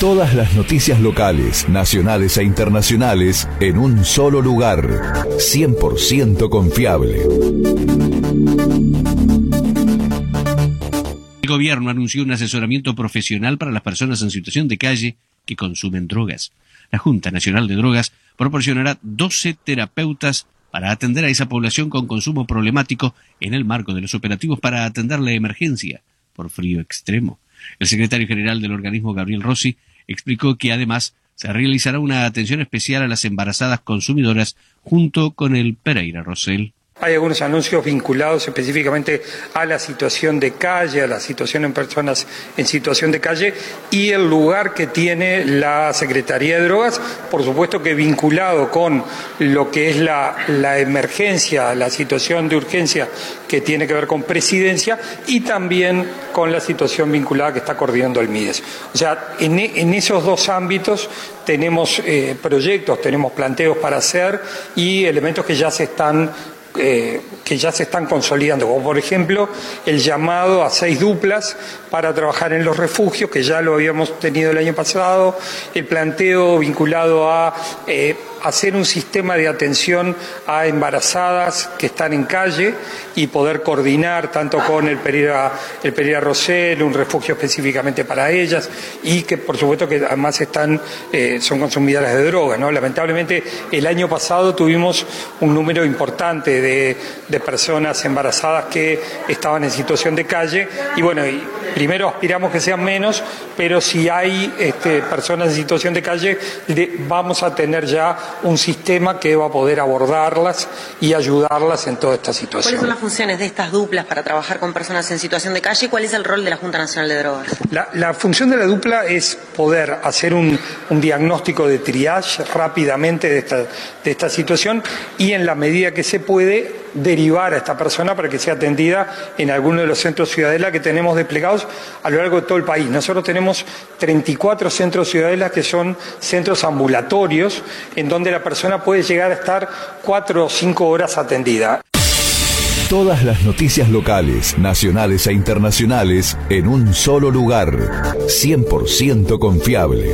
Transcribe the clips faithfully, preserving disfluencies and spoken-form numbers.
Todas las noticias locales, nacionales e internacionales en un solo lugar. cien por ciento confiable. El gobierno anunció un asesoramiento profesional para las personas en situación de calle que consumen drogas. La Junta Nacional de Drogas proporcionará doce terapeutas para atender a esa población con consumo problemático en el marco de los operativos para atender la emergencia por frío extremo. El secretario general del organismo, Gabriel Rossi, explicó que además se realizará una atención especial a las embarazadas consumidoras junto con el Pereira Rosell. Hay algunos anuncios vinculados específicamente a la situación de calle, a la situación en personas en situación de calle y el lugar que tiene la Secretaría de Drogas, por supuesto que vinculado con lo que es la, la emergencia, la situación de urgencia que tiene que ver con Presidencia y también con la situación vinculada que está coordinando el MIDES. O sea, en, en esos dos ámbitos tenemos eh, proyectos, tenemos planteos para hacer y elementos que ya se están Eh, que ya se están consolidando, como por ejemplo el llamado a seis duplas para trabajar en los refugios, que ya lo habíamos tenido el año pasado, el planteo vinculado a eh, hacer un sistema de atención a embarazadas que están en calle y poder coordinar tanto con el Pereira, el Pereira Rosell, un refugio específicamente para ellas y que por supuesto que además están, eh, son consumidoras de drogas, ¿no? Lamentablemente el año pasado tuvimos un número importante de, de personas embarazadas que estaban en situación de calle y bueno, y primero aspiramos que sean menos, pero si hay este, personas en situación de calle de, vamos a tener ya un sistema que va a poder abordarlas y ayudarlas en toda esta situación. ¿Cuáles son las funciones de estas duplas para trabajar con personas en situación de calle y cuál es el rol de la Junta Nacional de Drogas? La, la función de la dupla es poder hacer un, un diagnóstico de triage rápidamente de esta, de esta situación y en la medida que se puede derivar a esta persona para que sea atendida en alguno de los centros Ciudadela que tenemos desplegados a lo largo de todo el país. Nosotros tenemos treinta y cuatro centros Ciudadela que son centros ambulatorios en donde la persona puede llegar a estar cuatro o cinco horas atendida. Todas las noticias locales, nacionales e internacionales en un solo lugar. cien por ciento confiable.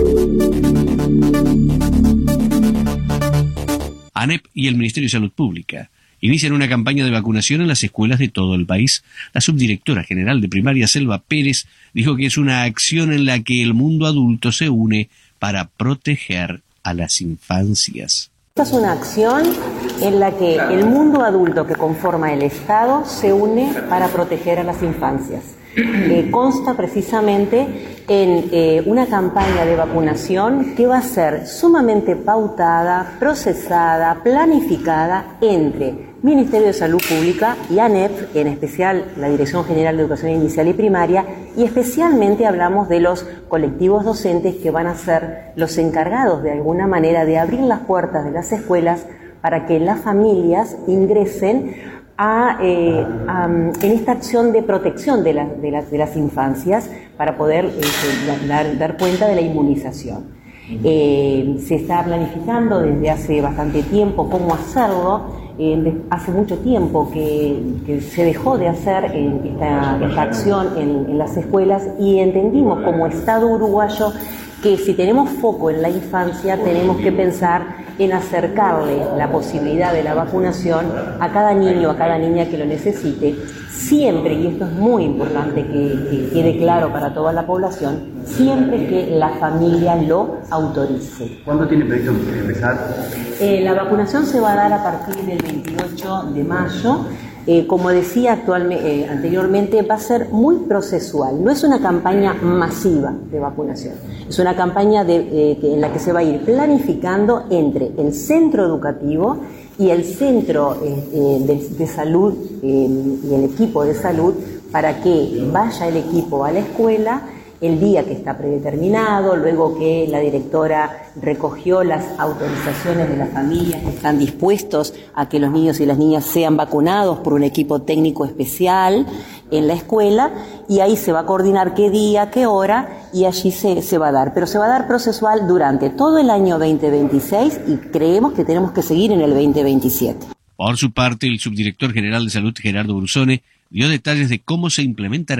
ANEP y el Ministerio de Salud Pública inician una campaña de vacunación en las escuelas de todo el país. La subdirectora general de primaria, Selva Pérez, dijo que es una acción en la que el mundo adulto se une para proteger a las infancias. Esta es una acción en la que el mundo adulto que conforma el Estado se une para proteger a las infancias. Eh, consta precisamente en eh, una campaña de vacunación que va a ser sumamente pautada, procesada, planificada entre Ministerio de Salud Pública y ANEP, en especial la Dirección General de Educación Inicial y Primaria, y especialmente hablamos de los colectivos docentes que van a ser los encargados de alguna manera de abrir las puertas de las escuelas para que las familias ingresen A, eh, a, en esta acción de protección de, la, de, las, de las infancias para poder eh, dar, dar cuenta de la inmunización. Eh, se está planificando desde hace bastante tiempo cómo hacerlo. Eh, de, hace mucho tiempo que, que se dejó de hacer eh, esta, esta acción en, en las escuelas y entendimos como Estado uruguayo que si tenemos foco en la infancia tenemos que pensar en acercarle la posibilidad de la vacunación a cada niño, a cada niña que lo necesite, siempre, y esto es muy importante que, que quede claro para toda la población, siempre que la familia lo autorice. ¿Cuándo tiene previsto empezar? Eh, la vacunación se va a dar a partir del veintiocho de mayo. Eh, como decía actualmente, eh, anteriormente, va a ser muy procesual. No es una campaña masiva de vacunación. Es una campaña de, eh, que, en la que se va a ir planificando entre el centro educativo y el centro eh, eh, de, de salud eh, y el equipo de salud para que vaya el equipo a la escuela el día que está predeterminado, luego que la directora recogió las autorizaciones de las familias que están dispuestos a que los niños y las niñas sean vacunados por un equipo técnico especial en la escuela, y ahí se va a coordinar qué día, qué hora, y allí se, se va a dar. Pero se va a dar procesual durante todo el año veinte veintiséis y creemos que tenemos que seguir en el veinte veintisiete. Por su parte, el subdirector general de Salud, Gerardo Brusone, dio detalles de cómo se implementará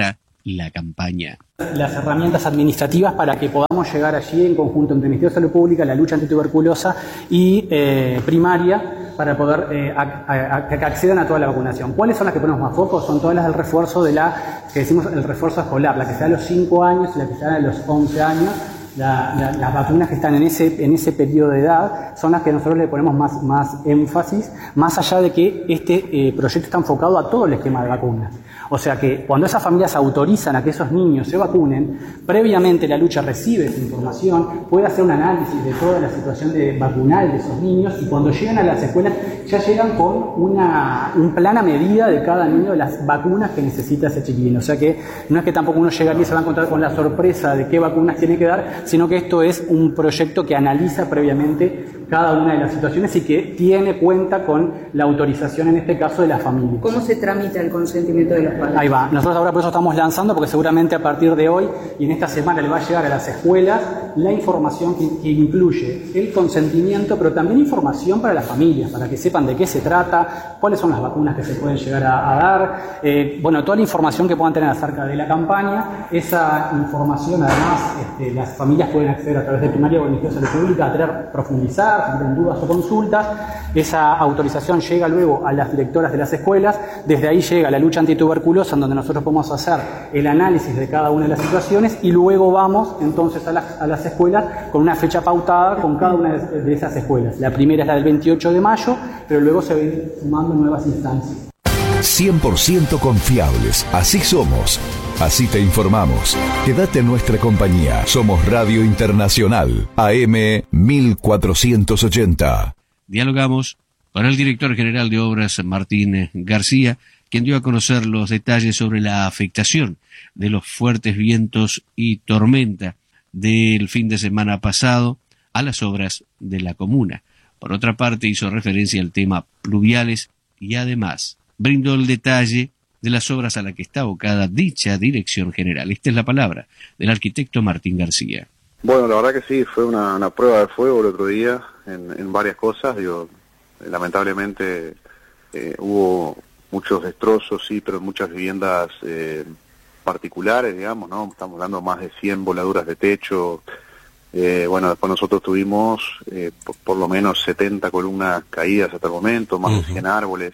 la campaña. Las herramientas administrativas para que podamos llegar allí en conjunto entre el Ministerio de Salud Pública, la lucha antituberculosa y eh, primaria, para poder eh, a, a, a, que accedan a toda la vacunación. ¿Cuáles son las que ponemos más foco? Son todas las del refuerzo de la, que decimos el refuerzo escolar, la que se da a los cinco años y la que se da a los once años. La, la, las vacunas que están en ese, en ese periodo de edad son las que nosotros le ponemos más, más énfasis, más allá de que este eh, proyecto está enfocado a todo el esquema de vacunas. O sea que cuando esas familias autorizan a que esos niños se vacunen, previamente la lucha recibe esa información, puede hacer un análisis de toda la situación de vacunal de esos niños y cuando llegan a las escuelas ya llegan con una, un plan a medida de cada niño de las vacunas que necesita ese chiquilín. O sea que no es que tampoco uno llega aquí y se va a encontrar con la sorpresa de qué vacunas tiene que dar, sino que esto es un proyecto que analiza previamente cada una de las situaciones y que tiene cuenta con la autorización, en este caso, de las familias. ¿Cómo se tramita el consentimiento de los padres? Ahí va. Nosotros ahora por eso estamos lanzando, porque seguramente a partir de hoy y en esta semana le va a llegar a las escuelas la información que, que incluye el consentimiento, pero también información para las familias, para que sepan de qué se trata, cuáles son las vacunas que se pueden llegar a, a dar, eh, bueno, toda la información que puedan tener acerca de la campaña. Esa información, además, este, las familias pueden acceder a través de primaria o del Ministerio de Salud Pública a tener, profundizar, si tienen dudas o consultas. Esa autorización llega luego a las directoras de las escuelas, desde ahí llega la lucha antituberculosa, en donde nosotros podemos hacer el análisis de cada una de las situaciones y luego vamos entonces a las, a las escuelas con una fecha pautada con cada una de, de esas escuelas. La primera es la del veintiocho de mayo, pero luego se ven sumando nuevas instancias. cien por ciento confiables, así somos, así te informamos. Quédate en nuestra compañía. Somos Radio Internacional, A M mil cuatrocientos ochenta. Dialogamos con el director general de Obras, Martín García, quien dio a conocer los detalles sobre la afectación de los fuertes vientos y tormenta del fin de semana pasado a las obras de la comuna. Por otra parte, hizo referencia al tema pluviales y además brindó el detalle de las obras a las que está abocada dicha dirección general. Esta es la palabra del arquitecto Martín García. Bueno, la verdad que sí, fue una, una prueba de fuego el otro día en, en varias cosas. Digo, lamentablemente eh, hubo muchos destrozos, sí, pero muchas viviendas eh, particulares, digamos, ¿no? Estamos hablando de más de cien voladuras de techo. Eh, bueno, después nosotros tuvimos eh, por, por lo menos setenta columnas caídas hasta el momento, más uh-huh. de cien árboles.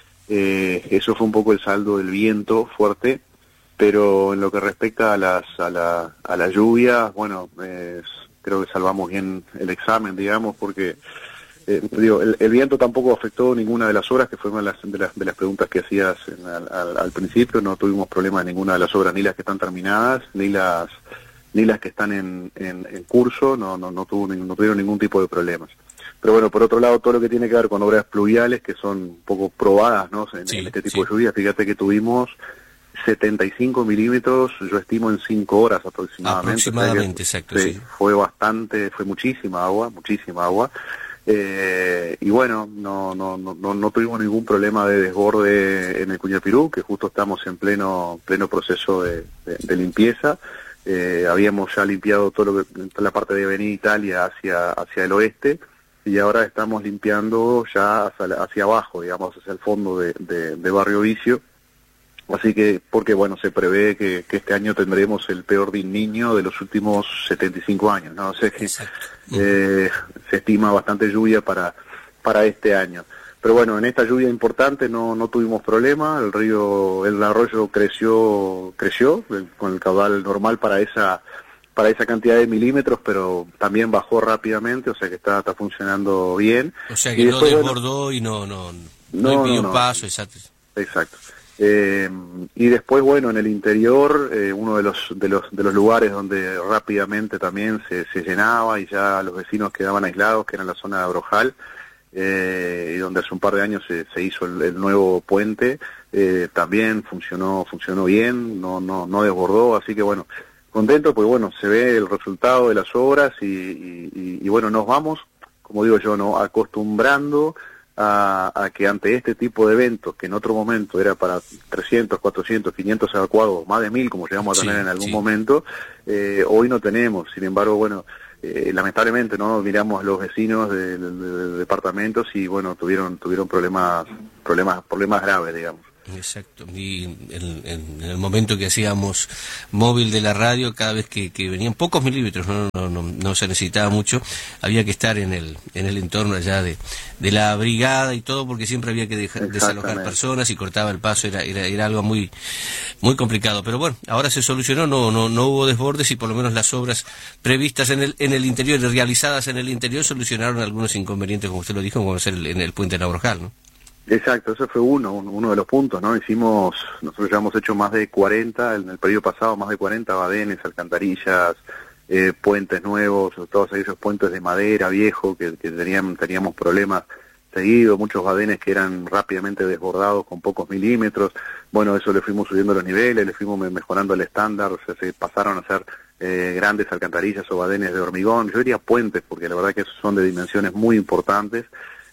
Eh, eso fue un poco el saldo del viento fuerte, pero en lo que respecta a las a la, a la lluvia, bueno, eh, creo que salvamos bien el examen, digamos, porque Eh, digo, el, el viento tampoco afectó ninguna de las obras, que fue una de las, de las, de las preguntas que hacías en, al, al, al principio. No tuvimos problema en ninguna de las obras, ni las que están terminadas, ni las ni las que están en, en, en curso, no no no, tuvo, no tuvieron ningún tipo de problemas. Pero bueno, por otro lado, todo lo que tiene que ver con obras pluviales, que son un poco probadas, ¿no? En, sí, en este tipo sí. de lluvia, fíjate que tuvimos setenta y cinco milímetros, yo estimo en cinco horas aproximadamente. Aproximadamente, o sea que, exacto, sí, sí. Fue bastante, fue muchísima agua, muchísima agua. Eh, y bueno, no, no, no, no tuvimos ningún problema de desborde en el Cuñapirú, que justo estamos en pleno, pleno proceso de, de, de limpieza. Eh, habíamos ya limpiado todo lo que, toda la parte de Avenida Italia hacia, hacia el oeste, y ahora estamos limpiando ya hacia, hacia abajo, digamos, hacia el fondo de, de, de Barrio Vicio. Así que, porque bueno, se prevé que, que este año tendremos el peor del Niño de los últimos setenta y cinco años, ¿no? O sea que eh, se estima bastante lluvia para para este año. Pero bueno, en esta lluvia importante no no tuvimos problema, el río, el arroyo creció, creció con el caudal normal para esa para esa cantidad de milímetros, pero también bajó rápidamente, o sea que está, está funcionando bien. O sea que y no después, desbordó bueno, y no, no, no, no impidió no, no, paso, exacto. Exacto. Eh, y después, bueno, en el interior, eh, uno de los de los de los lugares donde rápidamente también se, se llenaba y ya los vecinos quedaban aislados, que era en la zona de Abrojal, eh, y donde hace un par de años se, se hizo el, el nuevo puente, eh, también funcionó funcionó bien, no no no desbordó, así que bueno, contento, pues bueno, se ve el resultado de las obras y, y, y, y bueno, nos vamos, como digo yo, no acostumbrando A, a que ante este tipo de eventos, que en otro momento era para trescientos, cuatrocientos, quinientos evacuados, más de mil como llegamos a tener sí, en algún sí. momento, eh, hoy no tenemos. Sin embargo, bueno, eh, lamentablemente no miramos a los vecinos de, de, de departamentos y bueno, tuvieron tuvieron problemas problemas problemas graves, digamos. Exacto, y en, en, en el momento que hacíamos móvil de la radio, cada vez que, que venían pocos milímetros, no, no, no, no se necesitaba mucho, había que estar en el en el entorno allá de, de la brigada y todo, porque siempre había que dejar, desalojar personas y cortaba el paso, era, era, era algo muy muy complicado, pero bueno, ahora se solucionó, no no no hubo desbordes y por lo menos las obras previstas en el en el interior y realizadas en el interior solucionaron algunos inconvenientes, como usted lo dijo, como ser el, en el puente Nabrojal, ¿no? Exacto, ese fue uno, uno de los puntos, ¿no? Hicimos, nosotros ya hemos hecho más de cuarenta, en el periodo pasado más de cuarenta badenes, alcantarillas, eh, puentes nuevos, todos esos puentes de madera viejo que, que tenían, teníamos problemas seguidos, muchos badenes que eran rápidamente desbordados con pocos milímetros. Bueno, eso le fuimos subiendo los niveles, le fuimos mejorando el estándar, o sea, se pasaron a hacer eh, grandes alcantarillas o badenes de hormigón, yo diría puentes, porque la verdad que son de dimensiones muy importantes.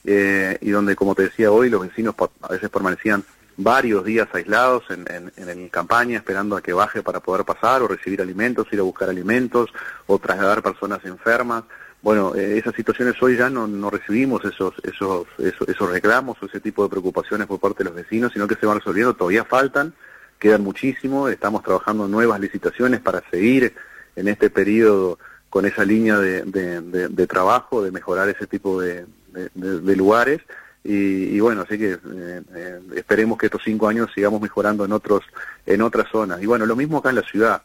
Eh, y donde, como te decía hoy, los vecinos a veces permanecían varios días aislados en, en, en campaña, esperando a que baje para poder pasar o recibir alimentos, ir a buscar alimentos o trasladar personas enfermas. Bueno, eh, esas situaciones hoy ya no, no recibimos esos, esos, esos, esos reclamos o ese tipo de preocupaciones por parte de los vecinos, sino que se van resolviendo, todavía faltan, quedan muchísimo, estamos trabajando en nuevas licitaciones para seguir en este periodo con esa línea de, de, de, de trabajo, de mejorar ese tipo de De, de, de lugares y, y bueno, así que eh, eh, esperemos que estos cinco años sigamos mejorando en otros en otras zonas. Y bueno, lo mismo acá en la ciudad.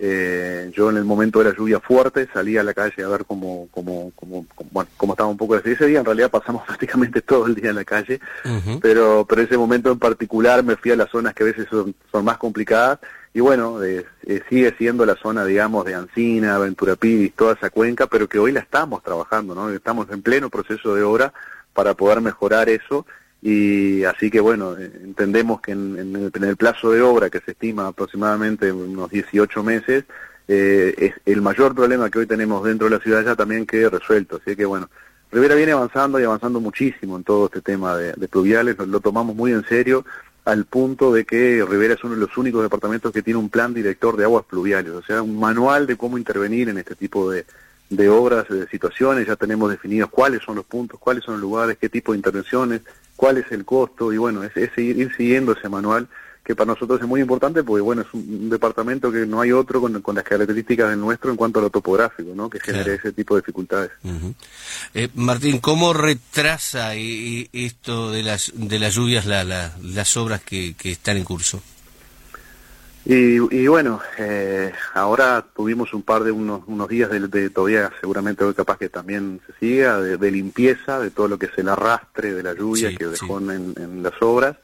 Eh, yo en el momento de la lluvia fuerte salí a la calle a ver cómo cómo cómo, cómo, bueno, cómo estaba un poco desde ese día. En realidad pasamos prácticamente todo el día en la calle, uh-huh. pero pero ese momento en particular me fui a las zonas que a veces son, son más complicadas. Y bueno, eh, eh, sigue siendo la zona, digamos, de Ancina, Ventura Pidis, toda esa cuenca, pero que hoy la estamos trabajando, ¿no? Estamos en pleno proceso de obra para poder mejorar eso, y así que bueno, eh, entendemos que en, en, el, en el plazo de obra, que se estima aproximadamente unos dieciocho meses, eh, es el mayor problema que hoy tenemos dentro de la ciudad ya también quede resuelto. Así que bueno, Rivera viene avanzando y avanzando muchísimo en todo este tema de, de pluviales, lo, lo tomamos muy en serio, al punto de que Rivera es uno de los únicos departamentos que tiene un plan director de aguas pluviales, o sea, un manual de cómo intervenir en este tipo de, de obras, de situaciones. Ya tenemos definidos cuáles son los puntos, cuáles son los lugares, qué tipo de intervenciones, cuál es el costo, y bueno, es, es ir, ir siguiendo ese manual, que para nosotros es muy importante, porque bueno, es un, un departamento que no hay otro con, con las características del nuestro en cuanto a lo topográfico, ¿no? Que genere claro. ese tipo de dificultades. Uh-huh. eh, Martín, ¿cómo retrasa y, y esto de las de las lluvias la, la, las obras que, que están en curso? Y, y bueno, eh, ahora tuvimos un par de unos, unos días de, de todavía, seguramente hoy capaz que también se siga, de, de limpieza de todo lo que es el arrastre de la lluvia sí, que dejó sí. en, en las obras.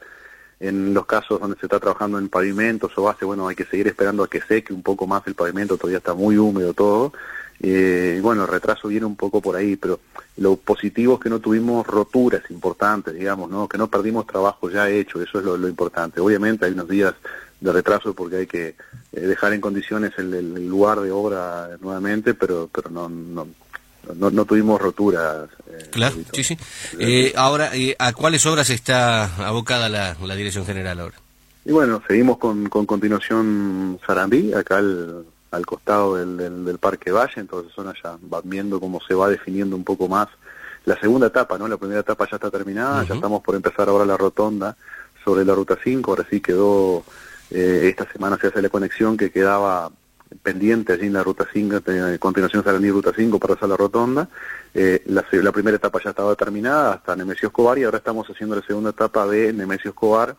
En los casos donde se está trabajando en pavimentos o base, bueno, hay que seguir esperando a que seque un poco más el pavimento, todavía está muy húmedo todo. Eh, y bueno, el retraso viene un poco por ahí, pero lo positivo es que no tuvimos roturas importantes, digamos, ¿no? Que no perdimos trabajo ya hecho, eso es lo, lo importante. Obviamente hay unos días de retraso porque hay que eh, dejar en condiciones el, el lugar de obra nuevamente, pero pero no no no, no tuvimos roturas. Eh, claro, sí, sí. Eh, ahora, eh, ¿a cuáles obras está abocada la, la Dirección General ahora? Y bueno, seguimos con, con continuación Sarandí, acá al, al costado del, del, del Parque Valle, entonces zona ya va viendo cómo se va definiendo un poco más la segunda etapa, ¿no? La primera etapa ya está terminada, uh-huh. ya estamos por empezar ahora la rotonda sobre la Ruta cinco, ahora sí quedó, eh, esta semana se hace la conexión que quedaba pendiente allí en la Ruta cinco, a continuación Sarandí Ruta cinco para hacer la rotonda. Eh, la, la primera etapa ya estaba terminada hasta Nemesio Escobar y ahora estamos haciendo la segunda etapa de Nemesio Escobar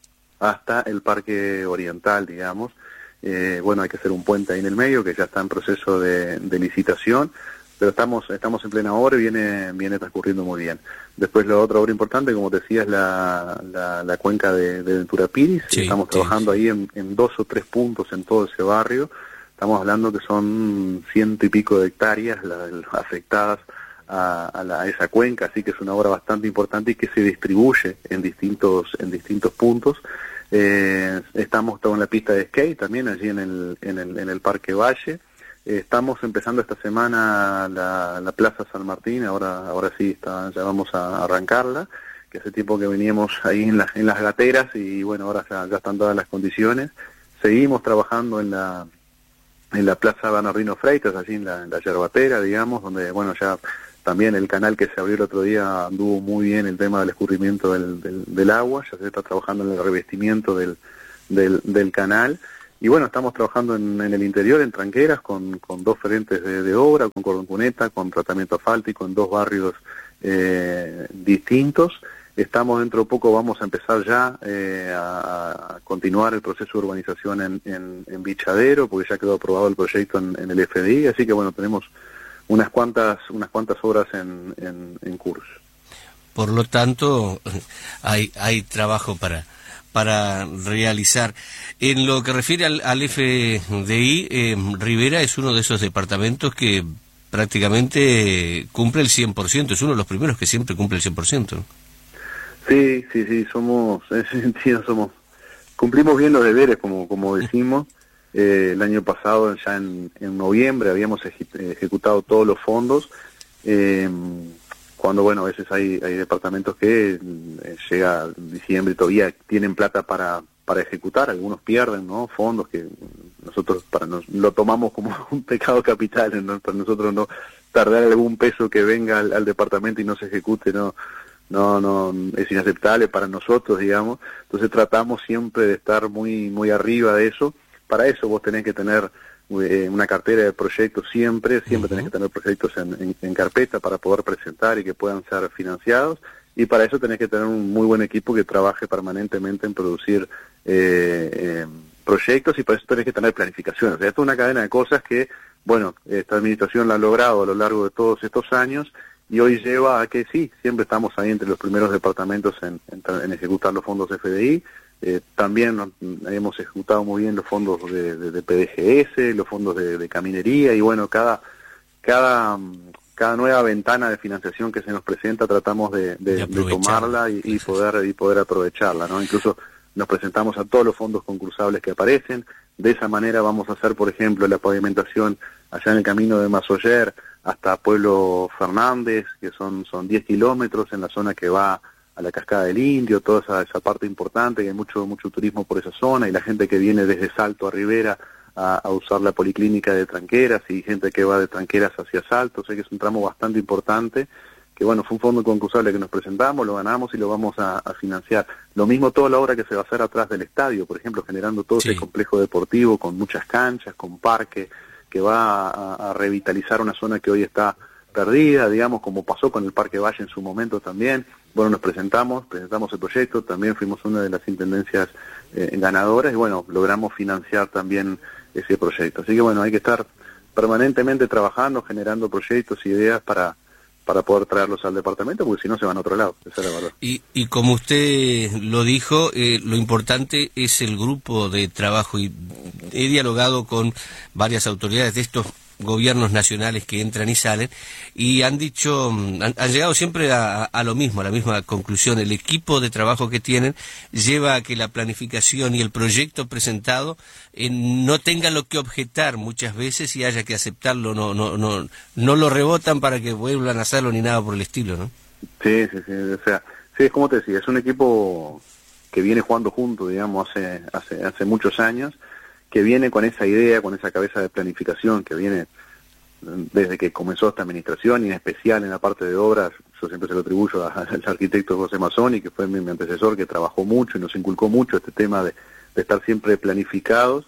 hasta el Parque Oriental, digamos. Eh, bueno, hay que hacer un puente ahí en el medio que ya está en proceso de, de licitación, pero estamos estamos en plena obra y viene viene transcurriendo muy bien. Después la otra obra importante, como te decía, es la, la, la cuenca de, de Ventura Pidis. Sí, estamos sí, trabajando sí. ahí en, en dos o tres puntos en todo ese barrio. Estamos hablando que son ciento y pico de hectáreas las, las afectadas a, a, la, a esa cuenca, así que es una obra bastante importante y que se distribuye en distintos en distintos puntos. Eh, estamos en la pista de skate también allí en el en el, en el Parque Valle. Eh, estamos empezando esta semana la, la Plaza San Martín, ahora ahora sí está, ya vamos a arrancarla, que hace tiempo que veníamos ahí en las en las gateras y bueno, ahora ya, ya están todas las condiciones. Seguimos trabajando en la en la Plaza Bernardino Freitas, allí en la, en la Yerbatera, digamos, donde bueno ya también el canal que se abrió el otro día anduvo muy bien el tema del escurrimiento del, del, del agua, ya se está trabajando en el revestimiento del, del, del canal. Y bueno, estamos trabajando en, en el interior, en tranqueras, con, con dos frentes de, de obra, con cordón cuneta, con tratamiento asfáltico en dos barrios eh, distintos. Estamos dentro de poco, vamos a empezar ya eh, a, a continuar el proceso de urbanización en, en, en Bichadero, porque ya quedó aprobado el proyecto en, en el F D I, así que bueno, tenemos unas cuantas unas cuantas obras en, en, en curso. Por lo tanto, hay hay trabajo para para realizar. En lo que refiere al, al F D I, eh, Rivera es uno de esos departamentos que prácticamente cumple el cien por ciento, es uno de los primeros que siempre cumple el cien por ciento. Sí, sí, sí, somos, en ese sentido somos, cumplimos bien los deberes, como como decimos. Eh, el año pasado, ya en, en noviembre, habíamos eje- ejecutado todos los fondos, eh, cuando, bueno, a veces hay, hay departamentos que eh, llega diciembre y todavía tienen plata para para ejecutar, algunos pierden, ¿no? Fondos que nosotros para nos, lo tomamos como un pecado capital, ¿no? Para nosotros no tardar algún peso que venga al, al departamento y no se ejecute, no no no es inaceptable para nosotros, digamos. Entonces tratamos siempre de estar muy muy arriba de eso. Para eso vos tenés que tener eh, una cartera de proyectos siempre, siempre uh-huh. tenés que tener proyectos en, en, en carpeta para poder presentar y que puedan ser financiados, y para eso tenés que tener un muy buen equipo que trabaje permanentemente en producir eh, eh, proyectos, y para eso tenés que tener planificación. O sea, esto es una cadena de cosas que, bueno, esta administración la ha logrado a lo largo de todos estos años, y hoy lleva a que sí, siempre estamos ahí entre los primeros departamentos en, en, en ejecutar los fondos F D I. Eh, también no, hemos ejecutado muy bien los fondos de, de, de P D G S, los fondos de, de caminería, y bueno, cada cada cada nueva ventana de financiación que se nos presenta tratamos de, de, de tomarla y, y poder y poder aprovecharla, ¿no? Incluso nos presentamos a todos los fondos concursables que aparecen. De esa manera vamos a hacer, por ejemplo, la pavimentación allá en el camino de Masoller hasta Pueblo Fernández, que son son diez kilómetros en la zona que va a la Cascada del Indio, toda esa, esa parte importante, que hay mucho mucho turismo por esa zona, y la gente que viene desde Salto a Rivera a, a usar la policlínica de Tranqueras, y gente que va de Tranqueras hacia Salto. O sea que es un tramo bastante importante, que bueno, fue un fondo concursable que nos presentamos, lo ganamos y lo vamos a, a financiar. Lo mismo toda la obra que se va a hacer atrás del estadio, por ejemplo, generando todo sí. ese complejo deportivo con muchas canchas, con parque, que va a, a revitalizar una zona que hoy está perdida, digamos, como pasó con el Parque Valle en su momento también. Bueno, nos presentamos, presentamos el proyecto, también fuimos una de las intendencias eh, ganadoras, y bueno, logramos financiar también ese proyecto. Así que bueno, hay que estar permanentemente trabajando, generando proyectos, ideas para para poder traerlos al departamento, porque si no se van a otro lado. Esa es la verdad. Y, y como usted lo dijo, eh, lo importante es el grupo de trabajo, y he dialogado con varias autoridades de estos gobiernos nacionales que entran y salen, y han dicho, han, han llegado siempre a, a lo mismo, a la misma conclusión. El equipo de trabajo que tienen lleva a que la planificación y el proyecto presentado eh, no tengan lo que objetar muchas veces, y haya que aceptarlo, no no no no lo rebotan para que vuelvan a hacerlo ni nada por el estilo, ¿no? Sí, sí, sí, o sea, sí, es como te decía, es un equipo que viene jugando junto, digamos, hace hace hace muchos años, que viene con esa idea, con esa cabeza de planificación, que viene desde que comenzó esta administración, y en especial en la parte de obras. Yo siempre se lo atribuyo al arquitecto José Mazzoni, que fue mi, mi antecesor, que trabajó mucho y nos inculcó mucho este tema de, de estar siempre planificados,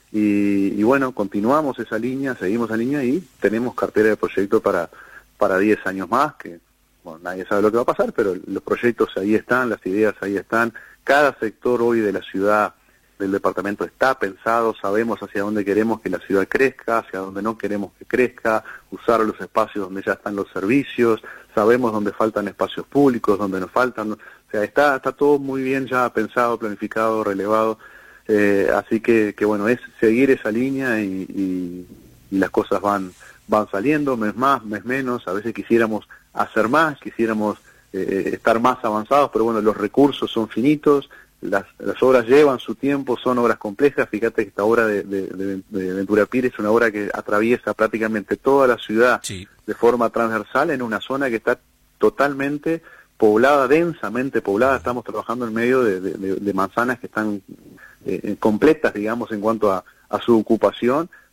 y, y bueno, continuamos esa línea, seguimos esa línea, y tenemos cartera de proyectos para para diez años más, que bueno, nadie sabe lo que va a pasar, pero los proyectos ahí están, las ideas ahí están. Cada sector hoy de la ciudad, del departamento, está pensado, sabemos hacia dónde queremos que la ciudad crezca, hacia dónde no queremos que crezca, usar los espacios donde ya están los servicios, sabemos dónde faltan espacios públicos, dónde nos faltan, o sea, está está todo muy bien ya pensado, planificado, relevado, eh, así que, que bueno, es seguir esa línea, y, y, y las cosas van van saliendo, mes más, mes menos. A veces quisiéramos hacer más, quisiéramos eh, estar más avanzados, pero bueno, los recursos son finitos. Las, las obras llevan su tiempo, son obras complejas. Fíjate que esta obra de, de, de, de Ventura Pires es una obra que atraviesa prácticamente toda la ciudad sí. de forma transversal, en una zona que está totalmente poblada, densamente poblada. Estamos trabajando en medio de, de, de manzanas que están eh, completas, digamos, en cuanto a, a su ocupación.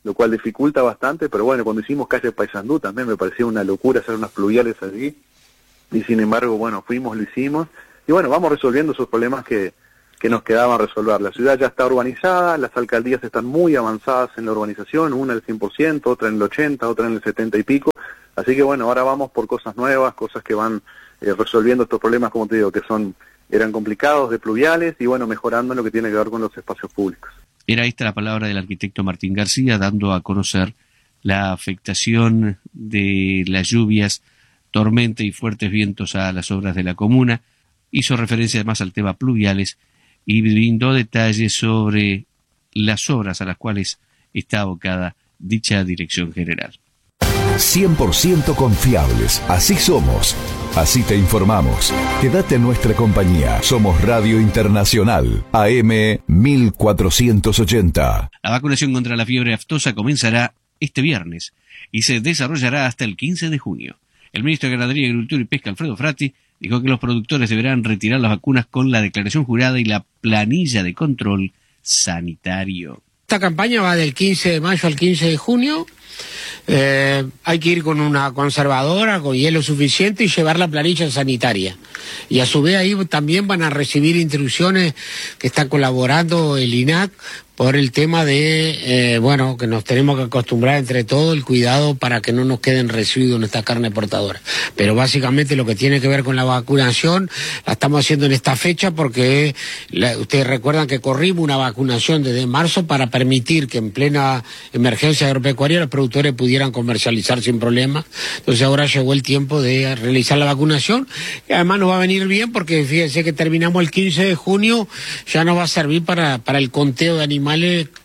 lo cual dificulta bastante, pero bueno, cuando hicimos calle Paysandú también me parecía una locura hacer unas pluviales allí, y sin embargo, bueno, fuimos, lo hicimos, y bueno, vamos resolviendo esos problemas que, que nos quedaban resolver. La ciudad ya está urbanizada, las alcaldías están muy avanzadas en la urbanización, una al cien por ciento, otra en el ochenta, otra en el setenta y pico, así que bueno, ahora vamos por cosas nuevas, cosas que van eh, resolviendo estos problemas, como te digo, que son eran complicados de pluviales, y bueno, mejorando lo que tiene que ver con los espacios públicos. Era esta la palabra del arquitecto Martín García, dando a conocer la afectación de las lluvias, tormenta y fuertes vientos a las obras de la comuna. Hizo referencia además al tema pluviales y brindó detalles sobre las obras a las cuales está abocada dicha dirección general. cien por ciento confiables, así somos. Así te informamos. Quédate en nuestra compañía. Somos Radio Internacional, A M mil cuatrocientos ochenta. La vacunación contra la fiebre aftosa comenzará este viernes y se desarrollará hasta el quince de junio. El ministro de Ganadería, Agricultura y Pesca, Alfredo Frati, dijo que los productores deberán retirar las vacunas con la declaración jurada y la planilla de control sanitario. Esta campaña va del quince de mayo al quince de junio. Eh, hay que ir con una conservadora, con hielo suficiente y llevar la planilla sanitaria. Y a su vez ahí también van a recibir instrucciones que está colaborando el I N A C por el tema de, eh, bueno, que nos tenemos que acostumbrar entre todos el cuidado para que no nos queden residuos en esta carne portadora. Pero básicamente lo que tiene que ver con la vacunación la estamos haciendo en esta fecha porque la, ustedes recuerdan que corrimos una vacunación desde marzo para permitir que en plena emergencia agropecuaria los productores pudieran comercializar sin problema. Entonces ahora llegó el tiempo de realizar la vacunación y además nos va a venir bien porque fíjense que terminamos el quince de junio, ya nos va a servir para, para el conteo de animales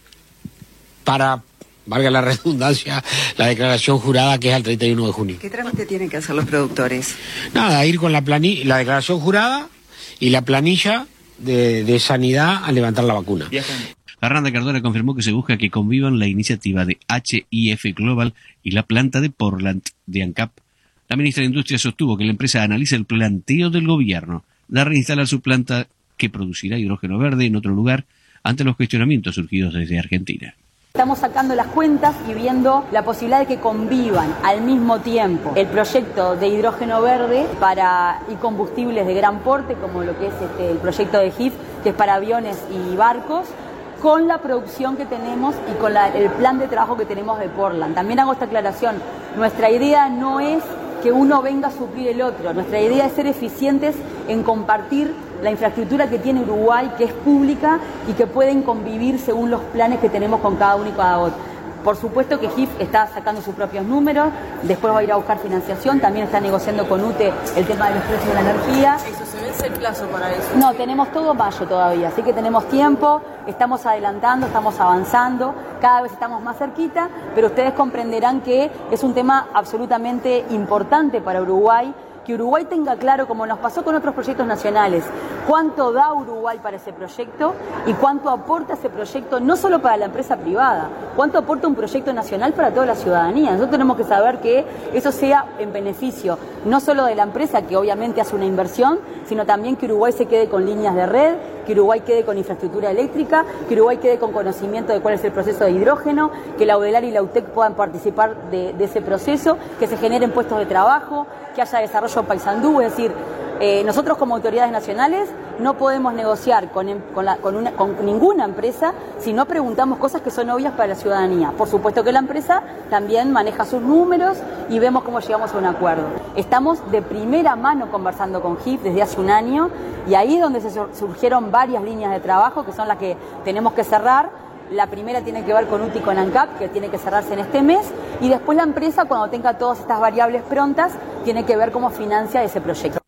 para, valga la redundancia, la declaración jurada que es el treinta y uno de junio. ¿Qué trámite tienen que hacer los productores? Nada, ir con la planilla, la declaración jurada y la planilla de, de sanidad a levantar la vacuna. Fernanda Cardona confirmó que se busca que convivan la iniciativa de H I F Global y la planta de Portland de ANCAP. La ministra de Industria sostuvo que la empresa analiza el planteo del gobierno de reinstalar su planta que producirá hidrógeno verde en otro lugar ante los cuestionamientos surgidos desde Argentina. Estamos sacando las cuentas y viendo la posibilidad de que convivan al mismo tiempo el proyecto de hidrógeno verde para y combustibles de gran porte, como lo que es este, el proyecto de G I F, que es para aviones y barcos, con la producción que tenemos y con la, el plan de trabajo que tenemos de Portland. También hago esta aclaración, nuestra idea no es que uno venga a suplir el otro, nuestra idea es ser eficientes en compartir la infraestructura que tiene Uruguay, que es pública y que pueden convivir según los planes que tenemos con cada uno y cada otro. Por supuesto que G I F está sacando sus propios números, después va a ir a buscar financiación, también está negociando con U T E el tema de los precios de la energía. ¿Eso se vence el plazo para eso? No, tenemos todo mayo todavía, así que tenemos tiempo, estamos adelantando, estamos avanzando, cada vez estamos más cerquita, pero ustedes comprenderán que es un tema absolutamente importante para Uruguay, que Uruguay tenga claro, como nos pasó con otros proyectos nacionales, cuánto da Uruguay para ese proyecto y cuánto aporta ese proyecto, no solo para la empresa privada, cuánto aporta un proyecto nacional para toda la ciudadanía. Nosotros tenemos que saber que eso sea en beneficio, no solo de la empresa, que obviamente hace una inversión, sino también que Uruguay se quede con líneas de red, que Uruguay quede con infraestructura eléctrica, que Uruguay quede con conocimiento de cuál es el proceso de hidrógeno, que la UDELAR y la U T E C puedan participar de, de ese proceso, que se generen puestos de trabajo, que haya desarrollo Paysandú, es decir, eh, nosotros como autoridades nacionales no podemos negociar con, con, la, con, una, con ninguna empresa si no preguntamos cosas que son obvias para la ciudadanía. Por supuesto que la empresa también maneja sus números y vemos cómo llegamos a un acuerdo. Estamos de primera mano conversando con G I F desde hace un año y ahí es donde se surgieron varias líneas de trabajo que son las que tenemos que cerrar. La primera tiene que ver con U T I y con ANCAP, que tiene que cerrarse en este mes, y después la empresa, cuando tenga todas estas variables prontas, tiene que ver cómo financia ese proyecto.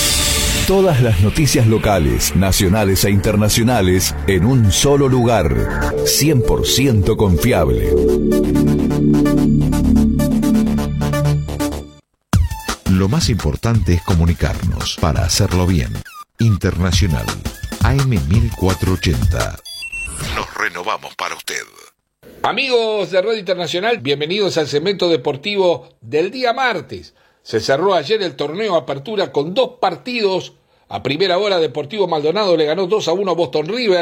Todas las noticias locales, nacionales e internacionales en un solo lugar. cien por ciento confiable. Lo más importante es comunicarnos para hacerlo bien. Internacional, A M mil cuatrocientos ochenta. Nos renovamos para usted. Amigos de Radio Internacional, bienvenidos al segmento deportivo del día martes. Se cerró ayer el torneo Apertura con dos partidos. A primera hora, Deportivo Maldonado le ganó dos a uno a Boston River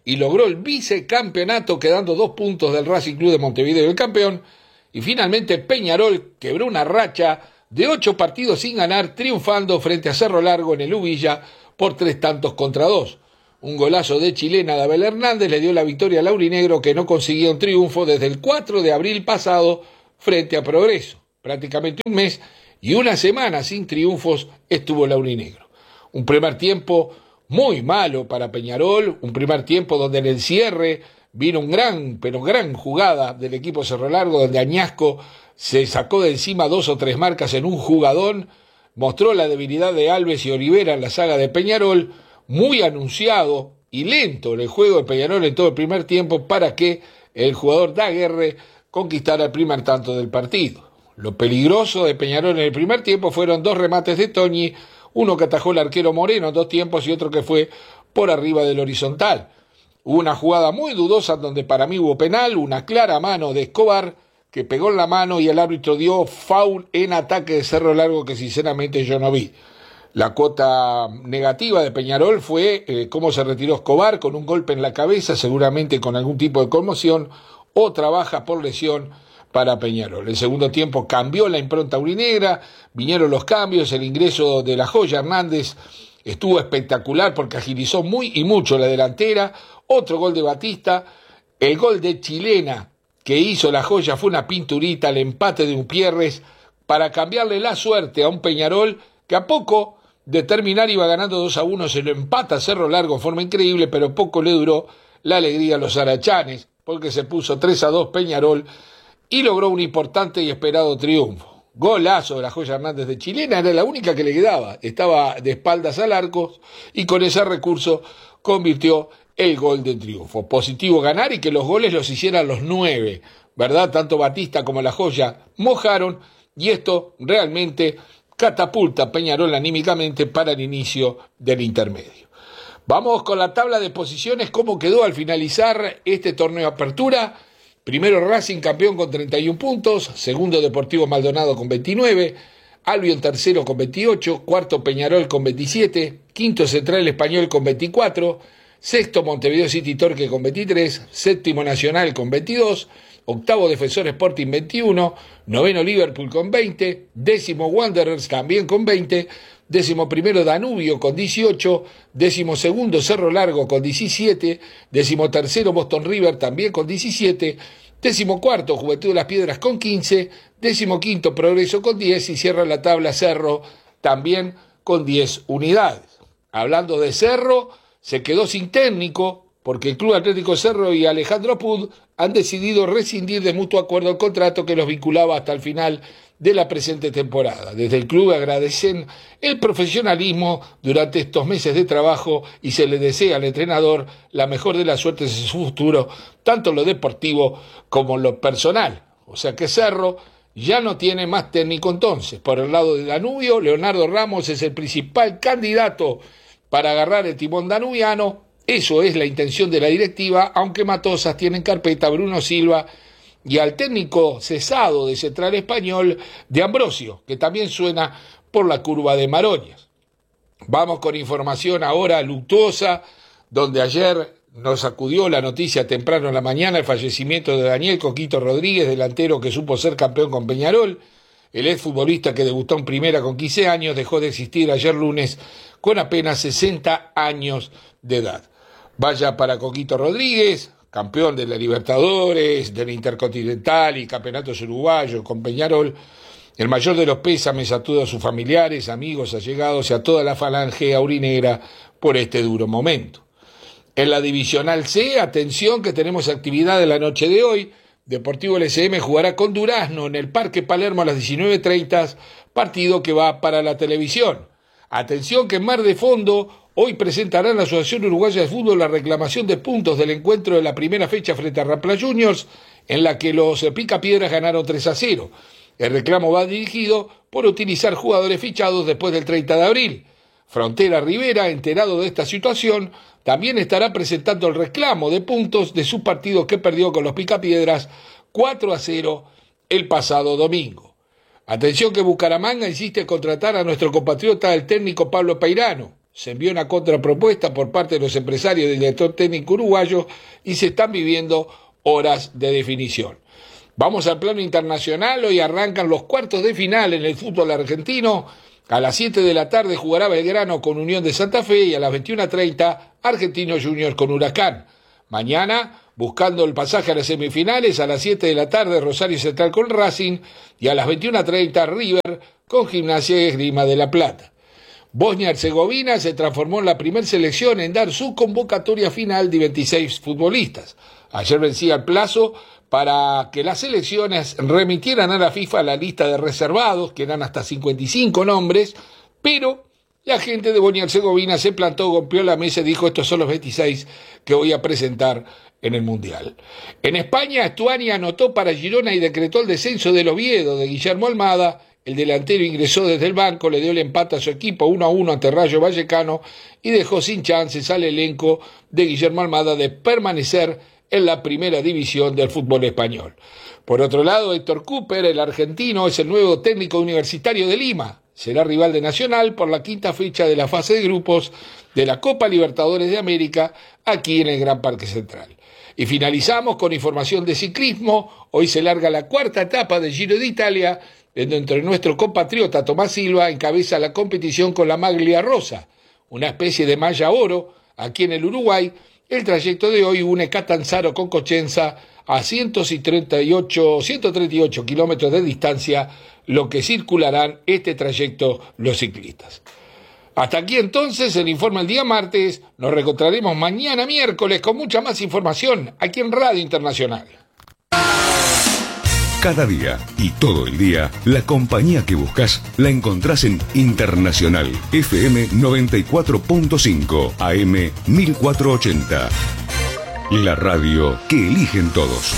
y logró el vicecampeonato, quedando dos puntos del Racing Club de Montevideo, el campeón. Y finalmente Peñarol quebró una racha de ocho partidos sin ganar, triunfando frente a Cerro Largo en el Ubilla por tres tantos contra dos. Un golazo de chilena de Abel Hernández le dio la victoria al aurinegro, que no conseguía un triunfo desde el cuatro de abril pasado frente a Progreso. Prácticamente un mes y una semana sin triunfos estuvo el aurinegro. Un primer tiempo muy malo para Peñarol, un primer tiempo donde en el cierre vino un gran, pero gran jugada del equipo Cerro Largo, donde Añasco se sacó de encima dos o tres marcas en un jugadón, mostró la debilidad de Alves y Olivera en la saga de Peñarol, muy anunciado y lento en el juego de Peñarol en todo el primer tiempo para que el jugador Daguerre conquistara el primer tanto del partido. Lo peligroso de Peñarol en el primer tiempo fueron dos remates de Toñi, uno que atajó el arquero Moreno en dos tiempos y otro que fue por arriba del horizontal. Hubo una jugada muy dudosa donde para mí hubo penal, una clara mano de Escobar que pegó en la mano y el árbitro dio foul en ataque de Cerro Largo que sinceramente yo no vi. La cuota negativa de Peñarol fue eh, cómo se retiró Escobar con un golpe en la cabeza, seguramente con algún tipo de conmoción, o trabaja por lesión para Peñarol. El segundo tiempo cambió la impronta aurinegra, vinieron los cambios, el ingreso de la Joya Hernández estuvo espectacular porque agilizó muy y mucho la delantera, otro gol de Batista, el gol de chilena que hizo la Joya fue una pinturita, el empate de Upierres para cambiarle la suerte a un Peñarol que a poco de terminar iba ganando dos a uno, se lo empata Cerro Largo en forma increíble, pero poco le duró la alegría a los arachanes, porque se puso tres a dos Peñarol y logró un importante y esperado triunfo. Golazo de la Joya Hernández de chilena, era la única que le quedaba, estaba de espaldas al arco y con ese recurso convirtió el gol de triunfo. Positivo ganar y que los goles los hicieran los nueve, ¿verdad? Tanto Batista como la Joya mojaron y esto realmente catapulta a Peñarol anímicamente para el inicio del intermedio. Vamos con la tabla de posiciones, cómo quedó al finalizar este torneo de apertura. Primero Racing campeón con treinta y un puntos, segundo Deportivo Maldonado con veintinueve, Albion tercero con veintiocho, cuarto Peñarol con veintisiete, quinto Central Español con veinticuatro, sexto Montevideo City Torque con veintitrés, séptimo Nacional con veintidós, octavo Defensor Sporting veintiuno, noveno Liverpool con veinte, décimo Wanderers también con veinte, décimo primero Danubio con dieciocho, décimo segundo Cerro Largo con diecisiete, décimo tercero Boston River también con diecisiete, décimo cuarto Juventud de las Piedras con quince, décimo quinto Progreso con diez y cierra la tabla Cerro también con diez unidades. Hablando de Cerro, se quedó sin técnico porque el Club Atlético Cerro y Alejandro Pud han decidido rescindir de mutuo acuerdo el contrato que los vinculaba hasta el final de la presente temporada. Desde el club agradecen el profesionalismo durante estos meses de trabajo y se le desea al entrenador la mejor de las suertes en su futuro, tanto en lo deportivo como en lo personal. O sea que Cerro ya no tiene más técnico entonces. Por el lado de Danubio, Leonardo Ramos es el principal candidato para agarrar el timón danubiano. Eso es la intención de la directiva, aunque Matosas tiene en carpeta a Bruno Silva y al técnico cesado de Central Español de Ambrosio, que también suena por la curva de Maroñas. Vamos con información ahora luctuosa, donde ayer nos acudió la noticia temprano en la mañana el fallecimiento de Daniel Coquito Rodríguez, delantero que supo ser campeón con Peñarol. El exfutbolista que debutó en primera con quince años dejó de existir ayer lunes con apenas sesenta años de edad. Vaya para Coquito Rodríguez, campeón de la Libertadores, del Intercontinental y campeonatos uruguayos con Peñarol. El mayor de los pésames a todos sus familiares, amigos, allegados y a toda la falange aurinegra por este duro momento. En la Divisional C, atención que tenemos actividad en la noche de hoy. Deportivo L C M jugará con Durazno en el Parque Palermo a las diecinueve treinta, partido que va para la televisión. Atención que en Mar de Fondo hoy presentará la Asociación Uruguaya de Fútbol la reclamación de puntos del encuentro de la primera fecha frente a Rampla Juniors, en la que los Picapiedras ganaron tres a cero. El reclamo va dirigido por utilizar jugadores fichados después del treinta de abril. Frontera Rivera, enterado de esta situación, también estará presentando el reclamo de puntos de su partido que perdió con los Picapiedras cuatro a cero el pasado domingo. Atención que Bucaramanga insiste en contratar a nuestro compatriota el técnico Pablo Peirano. Se envió una contrapropuesta por parte de los empresarios del director técnico uruguayo y se están viviendo horas de definición. Vamos al plano internacional. Hoy arrancan los cuartos de final en el fútbol argentino. A las siete de la tarde jugará Belgrano con Unión de Santa Fe y a las veintiuna treinta Argentinos Juniors con Huracán. Mañana, buscando el pasaje a las semifinales, a las siete de la tarde Rosario Central con Racing y a las veintiuna treinta River con Gimnasia y Esgrima de La Plata. Bosnia-Herzegovina se transformó en la primera selección en dar su convocatoria final de veintiséis futbolistas. Ayer vencía el plazo para que las selecciones remitieran a la FIFA la lista de reservados, que eran hasta cincuenta y cinco nombres, pero la gente de Bosnia-Herzegovina se plantó, golpeó la mesa y dijo: estos son los veintiséis que voy a presentar en el Mundial. En España, Estuani anotó para Girona y decretó el descenso del Oviedo de Guillermo Almada. El delantero ingresó desde el banco, le dio el empate a su equipo uno a uno ante Rayo Vallecano y dejó sin chances al elenco de Guillermo Almada de permanecer en la primera división del fútbol español. Por otro lado, Héctor Cooper, el argentino, es el nuevo técnico universitario de Lima. Será rival de Nacional por la quinta fecha de la fase de grupos de la Copa Libertadores de América, aquí en el Gran Parque Central. Y finalizamos con información de ciclismo. Hoy se larga la cuarta etapa del Giro de Italia, en donde nuestro compatriota Tomás Silva encabeza la competición con la Maglia Rosa, una especie de malla oro, aquí en el Uruguay. El trayecto de hoy une Catanzaro con Cochenza a ciento treinta y ocho kilómetros de distancia, lo que circularán este trayecto los ciclistas. Hasta aquí entonces el informe del día martes. Nos reencontraremos mañana miércoles con mucha más información aquí en Radio Internacional. Cada día y todo el día, la compañía que buscas la encontrás en Internacional F M noventa y cuatro punto cinco A M mil cuatrocientos ochenta. La radio que eligen todos.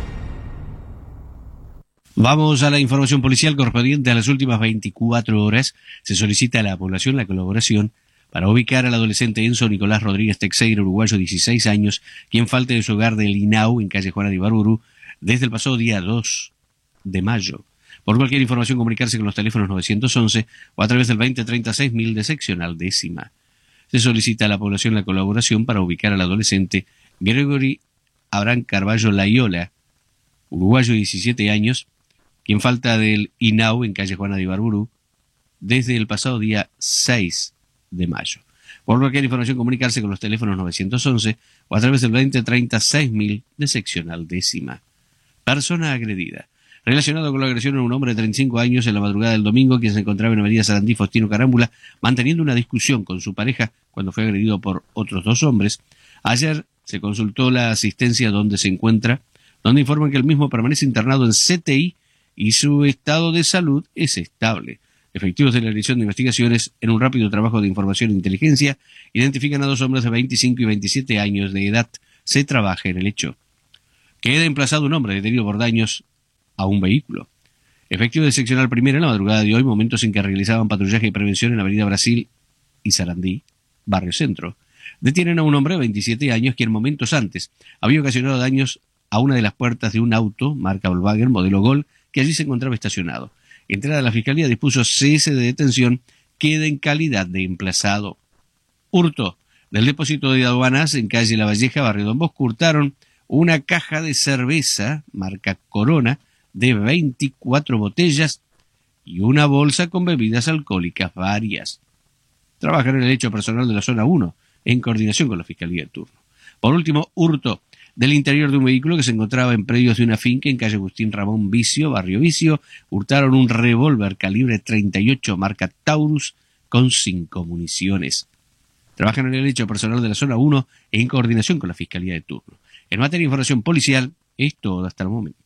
Vamos a la información policial correspondiente a las últimas veinticuatro horas. Se solicita a la población la colaboración para ubicar al adolescente Enzo Nicolás Rodríguez Teixeira, uruguayo, dieciséis años, quien falta de su hogar del Inau en calle Juana de Ibarburu desde el pasado día dos de mayo. Por cualquier información, comunicarse con los teléfonos novecientos once o a través del veinte treinta y seis mil de seccional décima. Se solicita a la población la colaboración para ubicar al adolescente Gregory Abraham Carballo Layola, uruguayo, diecisiete años, quien falta del Inau en calle Juana de Ibarburu desde el pasado día seis de mayo. Por cualquier información, comunicarse con los teléfonos novecientos once o a través del veinte treinta y seis mil de seccional décima. Persona agredida. Relacionado con la agresión a un hombre de treinta y cinco años en la madrugada del domingo, quien se encontraba en Avenida Sarandí Faustino Carámbula, manteniendo una discusión con su pareja cuando fue agredido por otros dos hombres. Ayer se consultó la asistencia donde se encuentra, donde informan que el mismo permanece internado en C T I y su estado de salud es estable. Efectivos de la Dirección de Investigaciones, en un rápido trabajo de información e inteligencia, identifican a dos hombres de veinticinco y veintisiete años de edad. Se trabaja en el hecho. Queda emplazado un hombre detenido por daños a un vehículo. Efectivos de seccional primera en la madrugada de hoy, momentos en que realizaban patrullaje y prevención en la Avenida Brasil y Sarandí, Barrio Centro. Detienen a un hombre de veintisiete años quien momentos antes había ocasionado daños a una de las puertas de un auto, marca Volkswagen, modelo Gol, que allí se encontraba estacionado. Entrada a la Fiscalía dispuso cese de detención, queda en calidad de emplazado. Hurto. Del depósito de aduanas en calle La Valleja, Barrio Don Bosco, hurtaron una caja de cerveza, marca Corona, de veinticuatro botellas y una bolsa con bebidas alcohólicas varias. Trabajan en el hecho personal de la zona uno, en coordinación con la Fiscalía de turno. Por último, hurto del interior de un vehículo que se encontraba en predios de una finca en calle Agustín Ramón Vicio, Barrio Vicio. Hurtaron un revólver calibre treinta y ocho, marca Taurus, con cinco municiones. Trabajan en el hecho personal de la zona uno en coordinación con la Fiscalía de turno. En materia de información policial, es todo hasta el momento.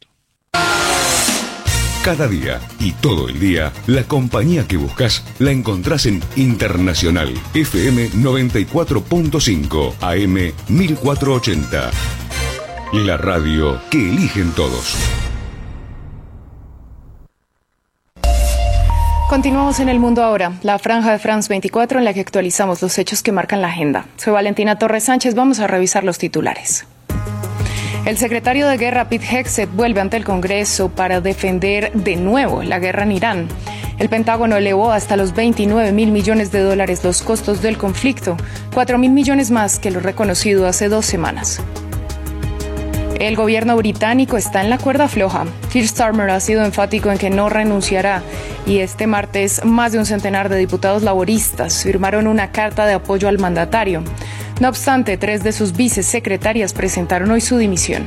Cada día y todo el día, la compañía que buscas la encontrás en Internacional F M noventa y cuatro punto cinco A M mil cuatrocientos ochenta. La radio que eligen todos. Continuamos en El Mundo Ahora, la franja de France veinticuatro en la que actualizamos los hechos que marcan la agenda. Soy Valentina Torres Sánchez, vamos a revisar los titulares. El secretario de Guerra, Pete Hegseth, vuelve ante el Congreso para defender de nuevo la guerra en Irán. El Pentágono elevó hasta los veintinueve mil millones de dólares los costos del conflicto, cuatro mil millones más que lo reconocido hace dos semanas. El gobierno británico está en la cuerda floja. Keir Starmer ha sido enfático en que no renunciará y este martes más de un centenar de diputados laboristas firmaron una carta de apoyo al mandatario. No obstante, tres de sus vicesecretarias presentaron hoy su dimisión.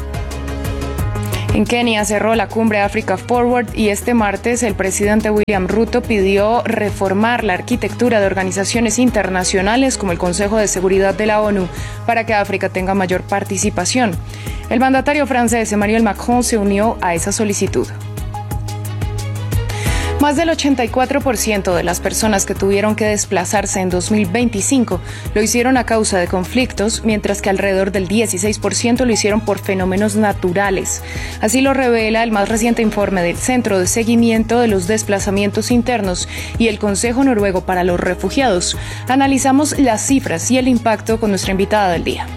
En Kenia cerró la cumbre Africa Forward y este martes el presidente William Ruto pidió reformar la arquitectura de organizaciones internacionales como el Consejo de Seguridad de la ONU para que África tenga mayor participación. El mandatario francés Emmanuel Macron se unió a esa solicitud. Más del ochenta y cuatro por ciento de las personas que tuvieron que desplazarse en dos mil veinticinco lo hicieron a causa de conflictos, mientras que alrededor del dieciséis por ciento lo hicieron por fenómenos naturales. Así lo revela el más reciente informe del Centro de Seguimiento de los Desplazamientos Internos y el Consejo Noruego para los Refugiados. Analizamos las cifras y el impacto con nuestra invitada del día.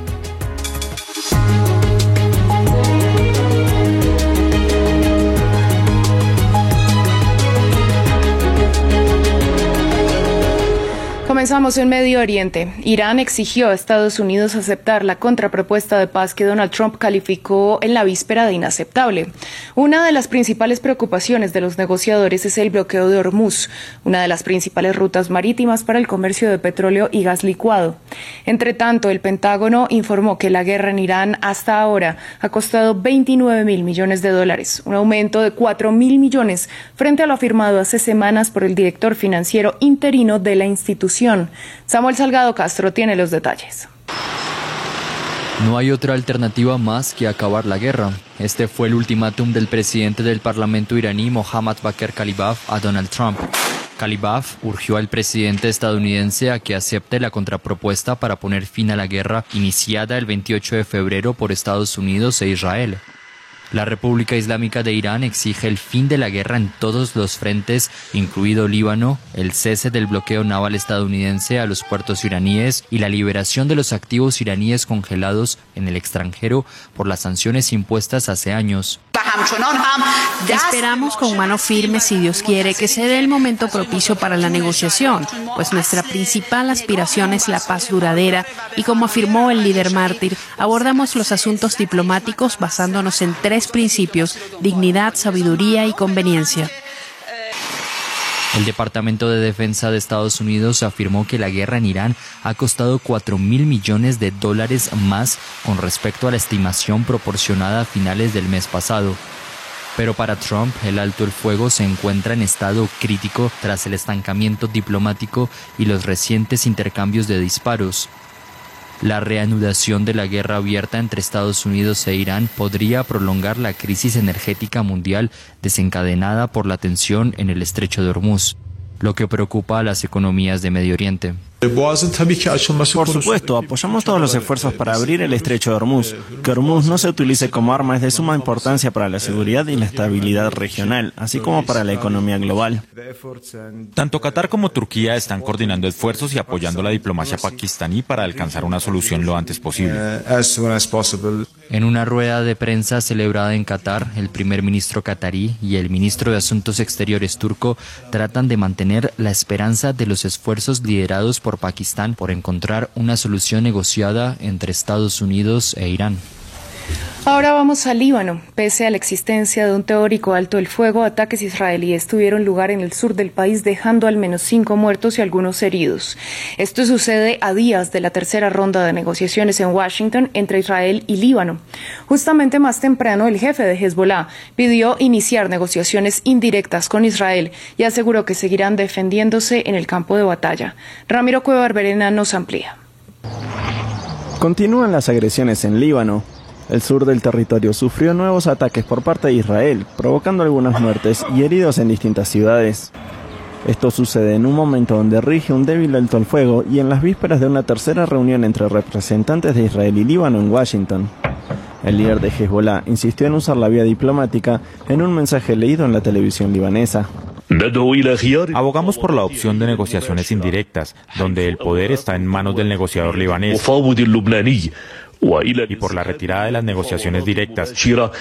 Comenzamos en Medio Oriente. Irán exigió a Estados Unidos aceptar la contrapropuesta de paz que Donald Trump calificó en la víspera de inaceptable. Una de las principales preocupaciones de los negociadores es el bloqueo de Hormuz, una de las principales rutas marítimas para el comercio de petróleo y gas licuado. Entre tanto, el Pentágono informó que la guerra en Irán hasta ahora ha costado veintinueve mil millones de dólares, un aumento de cuatro mil millones frente a lo afirmado hace semanas por el director financiero interino de la institución. Samuel Salgado Castro tiene los detalles. No hay otra alternativa más que acabar la guerra. Este fue el ultimátum del presidente del Parlamento iraní, Mohammad Bagher Khalibaf, a Donald Trump. Khalibaf urgió al presidente estadounidense a que acepte la contrapropuesta para poner fin a la guerra iniciada el veintiocho de febrero por Estados Unidos e Israel. La República Islámica de Irán exige el fin de la guerra en todos los frentes, incluido Líbano, el cese del bloqueo naval estadounidense a los puertos iraníes y la liberación de los activos iraníes congelados en el extranjero por las sanciones impuestas hace años. Esperamos con mano firme, si Dios quiere, que se dé el momento propicio para la negociación, pues nuestra principal aspiración es la paz duradera y, como afirmó el líder mártir, abordamos los asuntos diplomáticos basándonos en tres principios: dignidad, sabiduría y conveniencia. El Departamento de Defensa de Estados Unidos afirmó que la guerra en Irán ha costado cuatro mil millones de dólares más con respecto a la estimación proporcionada a finales del mes pasado. Pero para Trump, el alto el fuego se encuentra en estado crítico tras el estancamiento diplomático y los recientes intercambios de disparos. La reanudación de la guerra abierta entre Estados Unidos e Irán podría prolongar la crisis energética mundial desencadenada por la tensión en el estrecho de Hormuz, lo que preocupa a las economías de Medio Oriente. Por supuesto, apoyamos todos los esfuerzos para abrir el estrecho de Hormuz. Que Hormuz no se utilice como arma es de suma importancia para la seguridad y la estabilidad regional, así como para la economía global. Tanto Qatar como Turquía están coordinando esfuerzos y apoyando la diplomacia pakistaní para alcanzar una solución lo antes posible. En una rueda de prensa celebrada en Qatar, el primer ministro qatarí y el ministro de Asuntos Exteriores turco tratan de mantener la esperanza de los esfuerzos liderados por por Pakistán por encontrar una solución negociada entre Estados Unidos e Irán. Ahora vamos al Líbano. Pese a la existencia de un teórico alto el fuego, ataques israelíes tuvieron lugar en el sur del país, dejando al menos cinco muertos y algunos heridos. Esto sucede a días de la tercera ronda de negociaciones en Washington entre Israel y Líbano. Justamente más temprano, el jefe de Hezbollah pidió iniciar negociaciones indirectas con Israel y aseguró que seguirán defendiéndose en el campo de batalla. Ramiro Cueva Barberena nos amplía. Continúan las agresiones en Líbano. El sur del territorio sufrió nuevos ataques por parte de Israel, provocando algunas muertes y heridos en distintas ciudades. Esto sucede en un momento donde rige un débil alto al fuego y en las vísperas de una tercera reunión entre representantes de Israel y Líbano en Washington. El líder de Hezbollah insistió en usar la vía diplomática en un mensaje leído en la televisión libanesa. Abogamos por la opción de negociaciones indirectas, donde el poder está en manos del negociador libanés. y por la retirada de las negociaciones directas,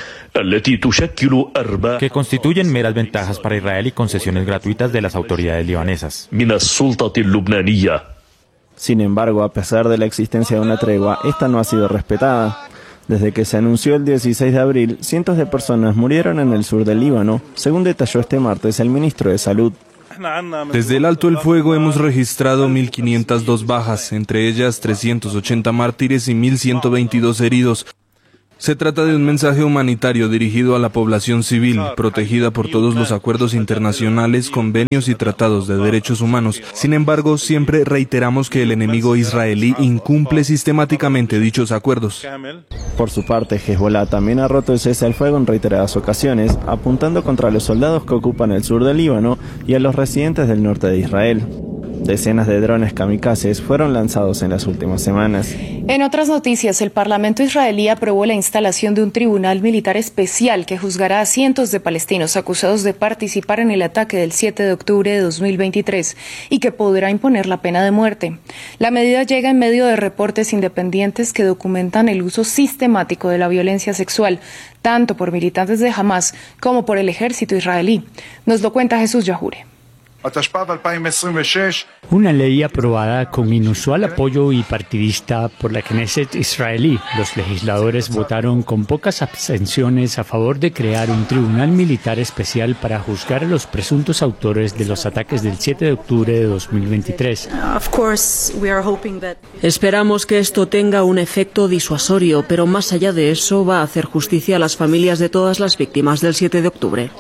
que constituyen meras ventajas para Israel y concesiones gratuitas de las autoridades libanesas. Sin embargo, a pesar de la existencia de una tregua, esta no ha sido respetada. Desde que se anunció el dieciséis de abril, cientos de personas murieron en el sur del Líbano, según detalló este martes el ministro de Salud. Desde el alto el fuego hemos registrado mil quinientas dos bajas, entre ellas trescientos ochenta mártires y mil ciento veintidós heridos. Se trata de un mensaje humanitario dirigido a la población civil, protegida por todos los acuerdos internacionales, convenios y tratados de derechos humanos. Sin embargo, siempre reiteramos que el enemigo israelí incumple sistemáticamente dichos acuerdos. Por su parte, Hezbollah también ha roto el cese al fuego en reiteradas ocasiones, apuntando contra los soldados que ocupan el sur del Líbano y a los residentes del norte de Israel. Decenas de drones kamikazes fueron lanzados en las últimas semanas. En otras noticias, el Parlamento israelí aprobó la instalación de un tribunal militar especial que juzgará a cientos de palestinos acusados de participar en el ataque del siete de octubre de dos mil veintitrés y que podrá imponer la pena de muerte. La medida llega en medio de reportes independientes que documentan el uso sistemático de la violencia sexual, tanto por militantes de Hamas como por el ejército israelí. Nos lo cuenta Jesús Yahure. Una ley aprobada con inusual apoyo bipartidista por la Knesset israelí. Los legisladores votaron con pocas abstenciones a favor de crear un tribunal militar especial para juzgar a los presuntos autores de los ataques del siete de octubre de dos mil veintitrés. Esperamos que esto tenga un efecto disuasorio, pero más allá de eso va a hacer justicia a las familias de todas las víctimas del siete de octubre.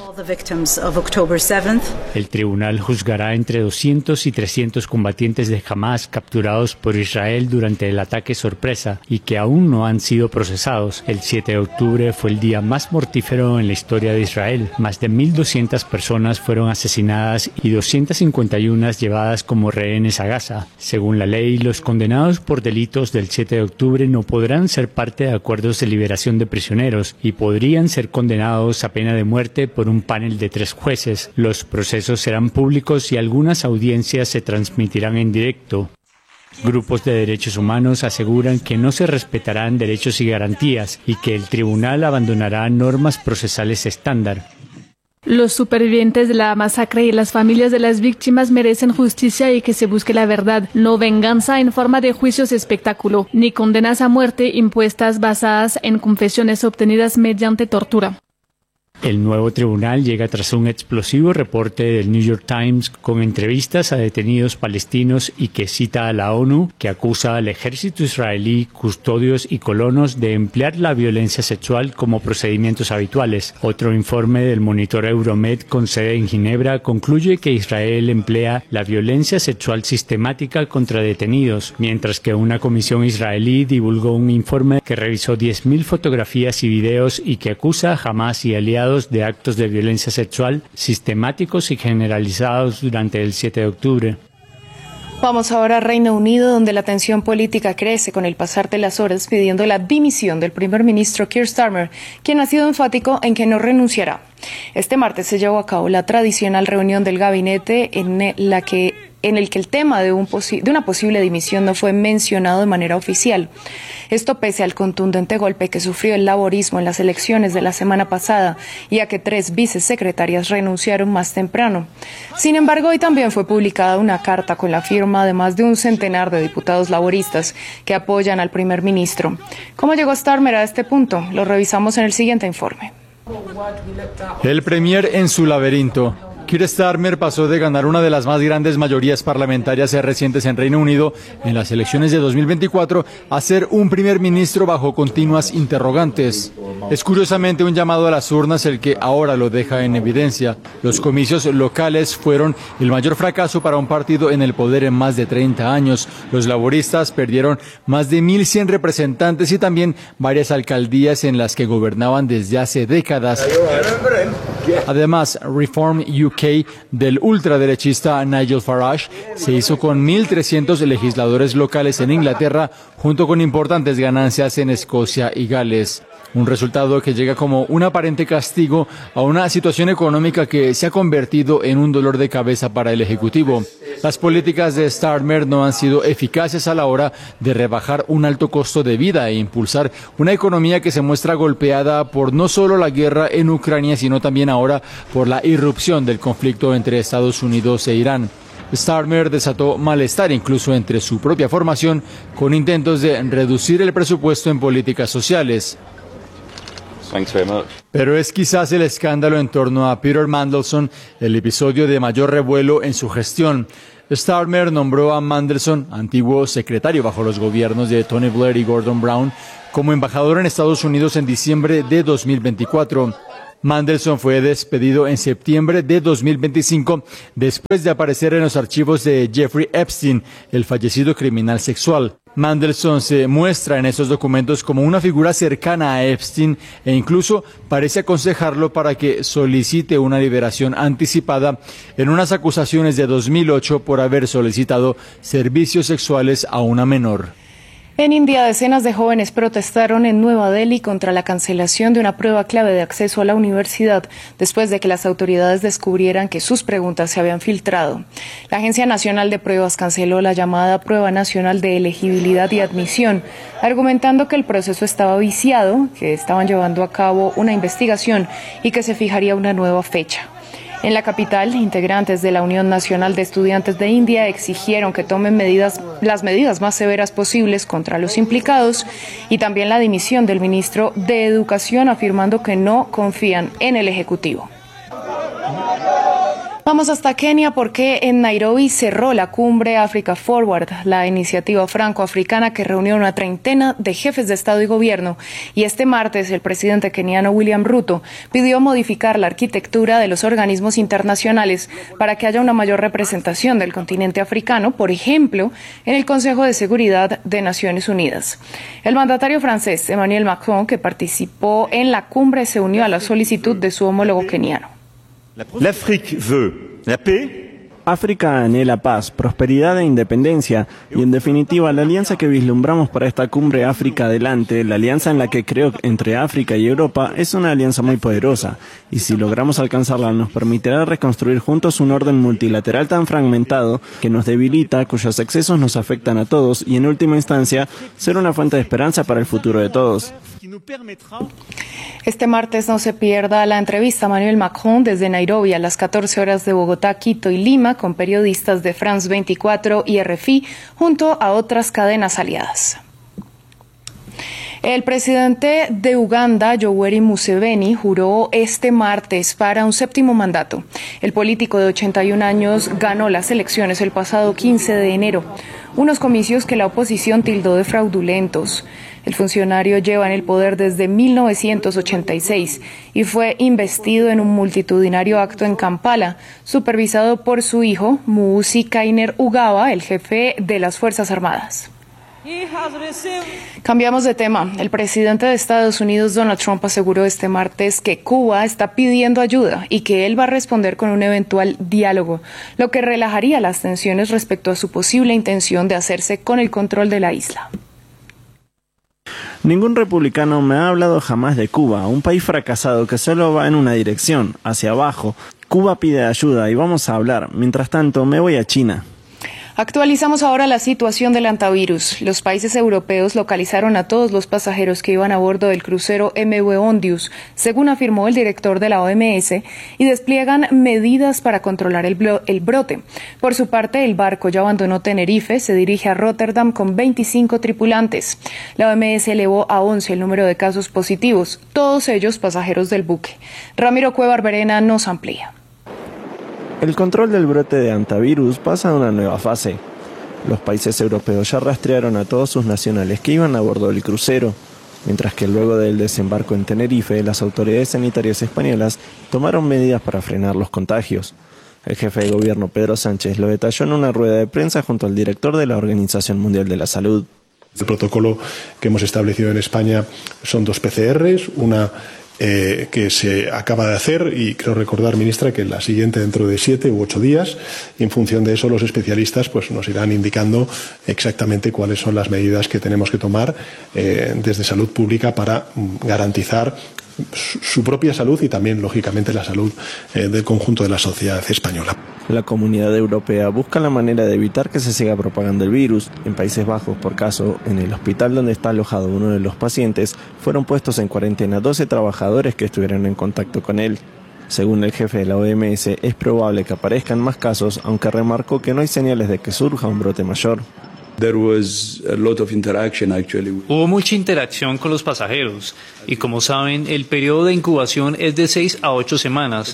El tribunal juzgará entre doscientos y trescientos combatientes de Hamas capturados por Israel durante el ataque sorpresa y que aún no han sido procesados. El siete de octubre fue el día más mortífero en la historia de Israel. Más de mil doscientas personas fueron asesinadas y doscientas cincuenta y una llevadas como rehenes a Gaza. Según la ley, los condenados por delitos del siete de octubre no podrán ser parte de acuerdos de liberación de prisioneros y podrían ser condenados a pena de muerte por un panel de tres jueces. Los procesos serán públicos y algunas audiencias se transmitirán en directo. Grupos de derechos humanos aseguran que no se respetarán derechos y garantías y que el tribunal abandonará normas procesales estándar. Los supervivientes de la masacre y las familias de las víctimas merecen justicia y que se busque la verdad, no venganza en forma de juicios espectáculo, ni condenas a muerte impuestas basadas en confesiones obtenidas mediante tortura. El nuevo tribunal llega tras un explosivo reporte del New York Times con entrevistas a detenidos palestinos y que cita a la ONU, que acusa al ejército israelí, custodios y colonos de emplear la violencia sexual como procedimientos habituales. Otro informe del monitor Euromed con sede en Ginebra concluye que Israel emplea la violencia sexual sistemática contra detenidos, mientras que una comisión israelí divulgó un informe que revisó diez mil fotografías y videos y que acusa a Hamas y aliados de actos de violencia sexual sistemáticos y generalizados durante el siete de octubre. Vamos ahora a Reino Unido, donde la tensión política crece con el pasar de las horas, pidiendo la dimisión del primer ministro Keir Starmer, quien ha sido enfático en que no renunciará. Este martes se llevó a cabo la tradicional reunión del gabinete en la que en el que el tema de, un posi- de una posible dimisión no fue mencionado de manera oficial. Esto pese al contundente golpe que sufrió el laborismo en las elecciones de la semana pasada y a que tres vicesecretarias renunciaron más temprano. Sin embargo, hoy también fue publicada una carta con la firma de más de un centenar de diputados laboristas que apoyan al primer ministro. ¿Cómo llegó Starmer a este punto? Lo revisamos en el siguiente informe. El premier en su laberinto. Keir Starmer pasó de ganar una de las más grandes mayorías parlamentarias recientes en Reino Unido en las elecciones de dos mil veinticuatro a ser un primer ministro bajo continuas interrogantes. Es curiosamente un llamado a las urnas el que ahora lo deja en evidencia. Los comicios locales fueron el mayor fracaso para un partido en el poder en más de treinta años. Los laboristas perdieron más de mil cien representantes y también varias alcaldías en las que gobernaban desde hace décadas. Además, Reform U K del ultraderechista Nigel Farage se hizo con mil trescientos legisladores locales en Inglaterra, junto con importantes ganancias en Escocia y Gales. Un resultado que llega como un aparente castigo a una situación económica que se ha convertido en un dolor de cabeza para el Ejecutivo. Las políticas de Starmer no han sido eficaces a la hora de rebajar un alto costo de vida e impulsar una economía que se muestra golpeada por no solo la guerra en Ucrania, sino también ahora por la irrupción del conflicto entre Estados Unidos e Irán. Starmer desató malestar incluso entre su propia formación con intentos de reducir el presupuesto en políticas sociales. Pero es quizás el escándalo en torno a Peter Mandelson el episodio de mayor revuelo en su gestión. Starmer nombró a Mandelson, antiguo secretario bajo los gobiernos de Tony Blair y Gordon Brown, como embajador en Estados Unidos en diciembre de dos mil veinticuatro. Mandelson fue despedido en septiembre de dos mil veinticinco después de aparecer en los archivos de Jeffrey Epstein, el fallecido criminal sexual. Mandelson se muestra en esos documentos como una figura cercana a Epstein e incluso parece aconsejarlo para que solicite una liberación anticipada en unas acusaciones de dos mil ocho por haber solicitado servicios sexuales a una menor. En India, decenas de jóvenes protestaron en Nueva Delhi contra la cancelación de una prueba clave de acceso a la universidad después de que las autoridades descubrieran que sus preguntas se habían filtrado. La Agencia Nacional de Pruebas canceló la llamada Prueba Nacional de Elegibilidad y Admisión, argumentando que el proceso estaba viciado, que estaban llevando a cabo una investigación y que se fijaría una nueva fecha. En la capital, integrantes de la Unión Nacional de Estudiantes de India exigieron que tomen medidas, las medidas más severas posibles contra los implicados y también la dimisión del ministro de Educación, afirmando que no confían en el Ejecutivo. Vamos hasta Kenia porque en Nairobi cerró la cumbre Africa Forward, la iniciativa franco-africana que reunió una treintena de jefes de Estado y Gobierno. Y este martes el presidente keniano William Ruto pidió modificar la arquitectura de los organismos internacionales para que haya una mayor representación del continente africano, por ejemplo, en el Consejo de Seguridad de Naciones Unidas. El mandatario francés Emmanuel Macron, que participó en la cumbre, se unió a la solicitud de su homólogo keniano. L'Afrique veut la paix. África anhela paz, prosperidad e independencia, y en definitiva la alianza que vislumbramos para esta cumbre África Adelante, la alianza en la que creo entre África y Europa, es una alianza muy poderosa, y si logramos alcanzarla nos permitirá reconstruir juntos un orden multilateral tan fragmentado que nos debilita, cuyos excesos nos afectan a todos, y en última instancia, ser una fuente de esperanza para el futuro de todos. Este martes no se pierda la entrevista a Emmanuel Macron desde Nairobi a las catorce horas de Bogotá, Quito y Lima con periodistas de France veinticuatro y R F I junto a otras cadenas aliadas. El presidente de Uganda, Yoweri Museveni, juró este martes para un séptimo mandato. El político de ochenta y un años ganó las elecciones el pasado quince de enero, unos comicios que la oposición tildó de fraudulentos. El funcionario lleva en el poder desde mil novecientos ochenta y seis y fue investido en un multitudinario acto en Kampala, supervisado por su hijo, Muhoozi Kainerugaba, el jefe de las Fuerzas Armadas. Cambiamos de tema. El presidente de Estados Unidos, Donald Trump, aseguró este martes que Cuba está pidiendo ayuda y que él va a responder con un eventual diálogo, lo que relajaría las tensiones respecto a su posible intención de hacerse con el control de la isla. Ningún republicano me ha hablado jamás de Cuba, un país fracasado que solo va en una dirección, hacia abajo. Cuba pide ayuda y vamos a hablar. Mientras tanto, me voy a China. Actualizamos ahora la situación del hantavirus. Los países europeos localizaron a todos los pasajeros que iban a bordo del crucero M V Ondius, según afirmó el director de la O M S, y despliegan medidas para controlar el, blo- el brote. Por su parte, el barco ya abandonó Tenerife, se dirige a Rotterdam con veinticinco tripulantes. La O M S elevó a once el número de casos positivos, todos ellos pasajeros del buque. Ramiro Cueva Verena nos amplía. El control del brote de hantavirus pasa a una nueva fase. Los países europeos ya rastrearon a todos sus nacionales que iban a bordo del crucero, mientras que luego del desembarco en Tenerife, las autoridades sanitarias españolas tomaron medidas para frenar los contagios. El jefe de gobierno, Pedro Sánchez, lo detalló en una rueda de prensa junto al director de la Organización Mundial de la Salud. El protocolo que hemos establecido en España son dos P C Rs, una Eh, que se acaba de hacer y creo recordar, ministra, que la siguiente dentro de siete u ocho días, y en función de eso los especialistas pues nos irán indicando exactamente cuáles son las medidas que tenemos que tomar eh, desde salud pública para garantizar su propia salud y también, lógicamente, la salud eh, del conjunto de la sociedad española. La Comunidad Europea busca la manera de evitar que se siga propagando el virus. En Países Bajos, por caso, en el hospital donde está alojado uno de los pacientes, fueron puestos en cuarentena doce trabajadores que estuvieron en contacto con él. Según el jefe de la O M S, es probable que aparezcan más casos, aunque remarcó que no hay señales de que surja un brote mayor. Hubo mucha interacción con los pasajeros y, como saben, el periodo de incubación es de seis a ocho semanas.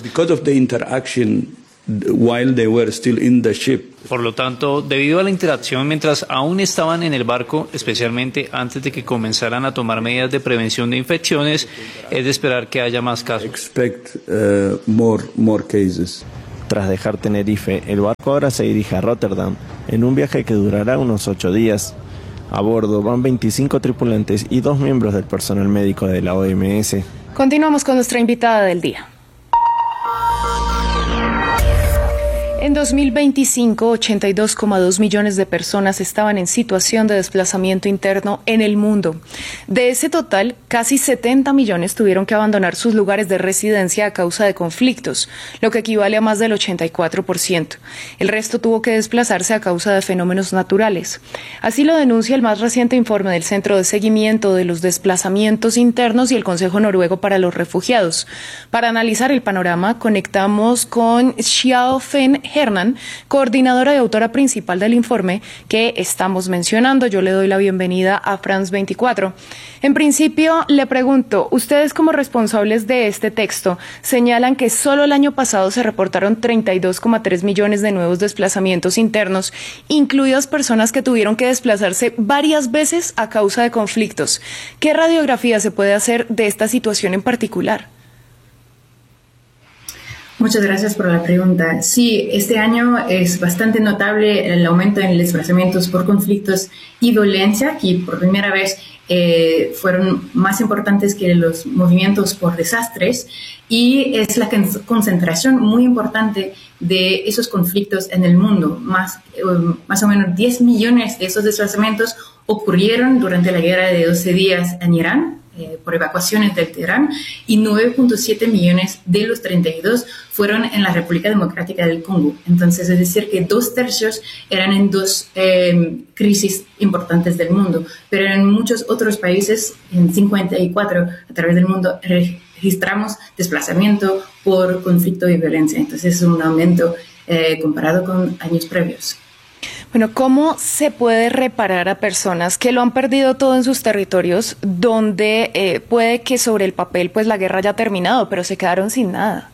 Por lo tanto, debido a la interacción mientras aún estaban en el barco, especialmente antes de que comenzaran a tomar medidas de prevención de infecciones, es de esperar que haya más casos. Expect, uh, more, more cases. Tras dejar Tenerife, el barco ahora se dirige a Rotterdam, en un viaje que durará unos ocho días. A bordo van veinticinco tripulantes y dos miembros del personal médico de la O M S. Continuamos con nuestra invitada del día. En dos mil veinticinco, ochenta y dos coma dos millones de personas estaban en situación de desplazamiento interno en el mundo. De ese total, casi setenta millones tuvieron que abandonar sus lugares de residencia a causa de conflictos, lo que equivale a más del ochenta y cuatro por ciento. El resto tuvo que desplazarse a causa de fenómenos naturales. Así lo denuncia el más reciente informe del Centro de Seguimiento de los Desplazamientos Internos y el Consejo Noruego para los Refugiados. Para analizar el panorama, conectamos con Xiao Fen Hernan, coordinadora y autora principal del informe que estamos mencionando. Yo le doy la bienvenida a France veinticuatro. En principio, le pregunto, ustedes como responsables de este texto señalan que solo el año pasado se reportaron treinta y dos coma tres millones de nuevos desplazamientos internos, incluidas personas que tuvieron que desplazarse varias veces a causa de conflictos. ¿Qué radiografía se puede hacer de esta situación en particular? Muchas gracias por la pregunta. Sí, este año es bastante notable el aumento en desplazamientos por conflictos y violencia, que por primera vez eh, fueron más importantes que los movimientos por desastres, y es la concentración muy importante de esos conflictos en el mundo. Más, eh, más o menos diez millones de esos desplazamientos ocurrieron durante la guerra de doce días en Irán, Eh, por evacuaciones del Teherán, y nueve punto siete millones de los treinta y dos fueron en la República Democrática del Congo. Entonces, es decir, que dos tercios eran en dos eh, crisis importantes del mundo, pero en muchos otros países, en cincuenta y cuatro a través del mundo, registramos desplazamiento por conflicto y violencia. Entonces, es un aumento eh, comparado con años previos. Bueno, ¿cómo se puede reparar a personas que lo han perdido todo en sus territorios, donde eh, puede que sobre el papel pues la guerra haya terminado, pero se quedaron sin nada?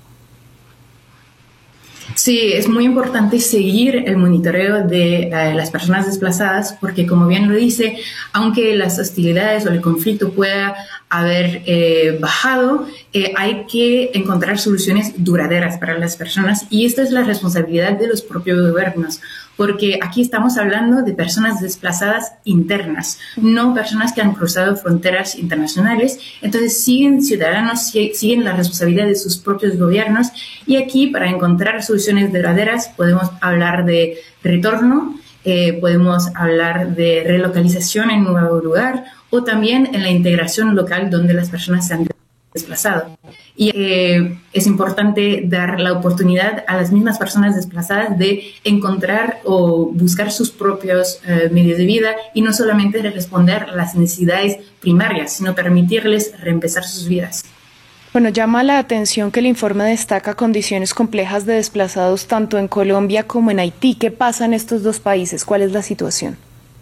Sí, es muy importante seguir el monitoreo de eh, las personas desplazadas, porque como bien lo dice, aunque las hostilidades o el conflicto pueda haber eh, bajado, eh, hay que encontrar soluciones duraderas para las personas, y esta es la responsabilidad de los propios gobiernos, porque aquí estamos hablando de personas desplazadas internas, no personas que han cruzado fronteras internacionales. Entonces siguen ciudadanos, siguen la responsabilidad de sus propios gobiernos, y aquí para encontrar soluciones duraderas podemos hablar de retorno, eh, podemos hablar de relocalización en un nuevo lugar, o también en la integración local donde las personas se han desplazado. Y eh, es importante dar la oportunidad a las mismas personas desplazadas de encontrar o buscar sus propios eh, medios de vida, y no solamente de responder a las necesidades primarias, sino permitirles reempezar sus vidas. Bueno, llama la atención que el informe destaca condiciones complejas de desplazados tanto en Colombia como en Haití. ¿Qué pasa en estos dos países? ¿Cuál es la situación?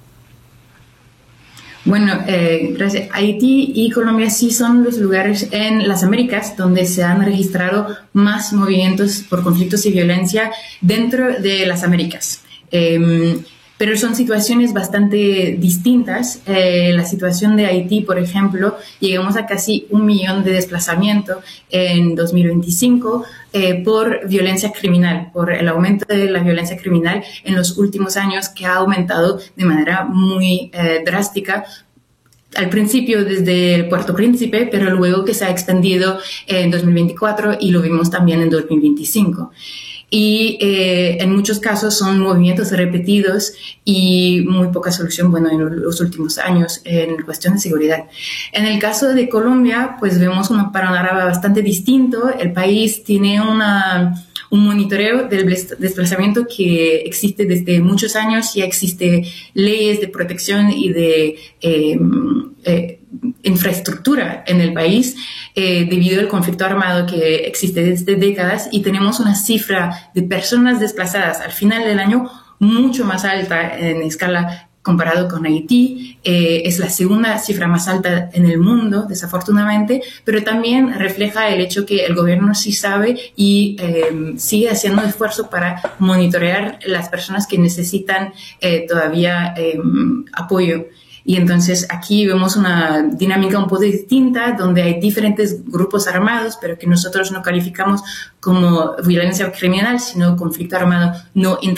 Bueno, eh, gracias. Haití y Colombia sí son los lugares en las Américas donde se han registrado más movimientos por conflictos y violencia dentro de las Américas. Eh, pero son situaciones bastante distintas. Eh, la situación de Haití, por ejemplo, llegamos a casi un millón de desplazamientos en dos mil veinticinco eh, por violencia criminal, por el aumento de la violencia criminal en los últimos años, que ha aumentado de manera muy eh, drástica. Al principio desde Puerto Príncipe, pero luego que se ha extendido en dos mil veinticuatro, y lo vimos también en dos mil veinticinco. y eh, en muchos casos son movimientos repetidos y muy poca solución, bueno, en los últimos años en cuestión de seguridad. En el caso de Colombia, pues vemos un panorama bastante distinto. El país tiene una... un monitoreo del desplazamiento que existe desde muchos años. Ya existe leyes de protección y de eh, eh, infraestructura en el país eh, debido al conflicto armado que existe desde décadas, y tenemos una cifra de personas desplazadas al final del año mucho más alta en escala comparado con Haití. Eh, es la segunda cifra más alta en el mundo, desafortunadamente, pero también refleja el hecho que el gobierno sí sabe y eh, sigue haciendo un esfuerzo para monitorear las personas que necesitan eh, todavía eh, apoyo. Y entonces aquí vemos una dinámica un poco distinta, donde hay diferentes grupos armados, pero que nosotros no calificamos como violencia criminal, sino conflicto armado no intra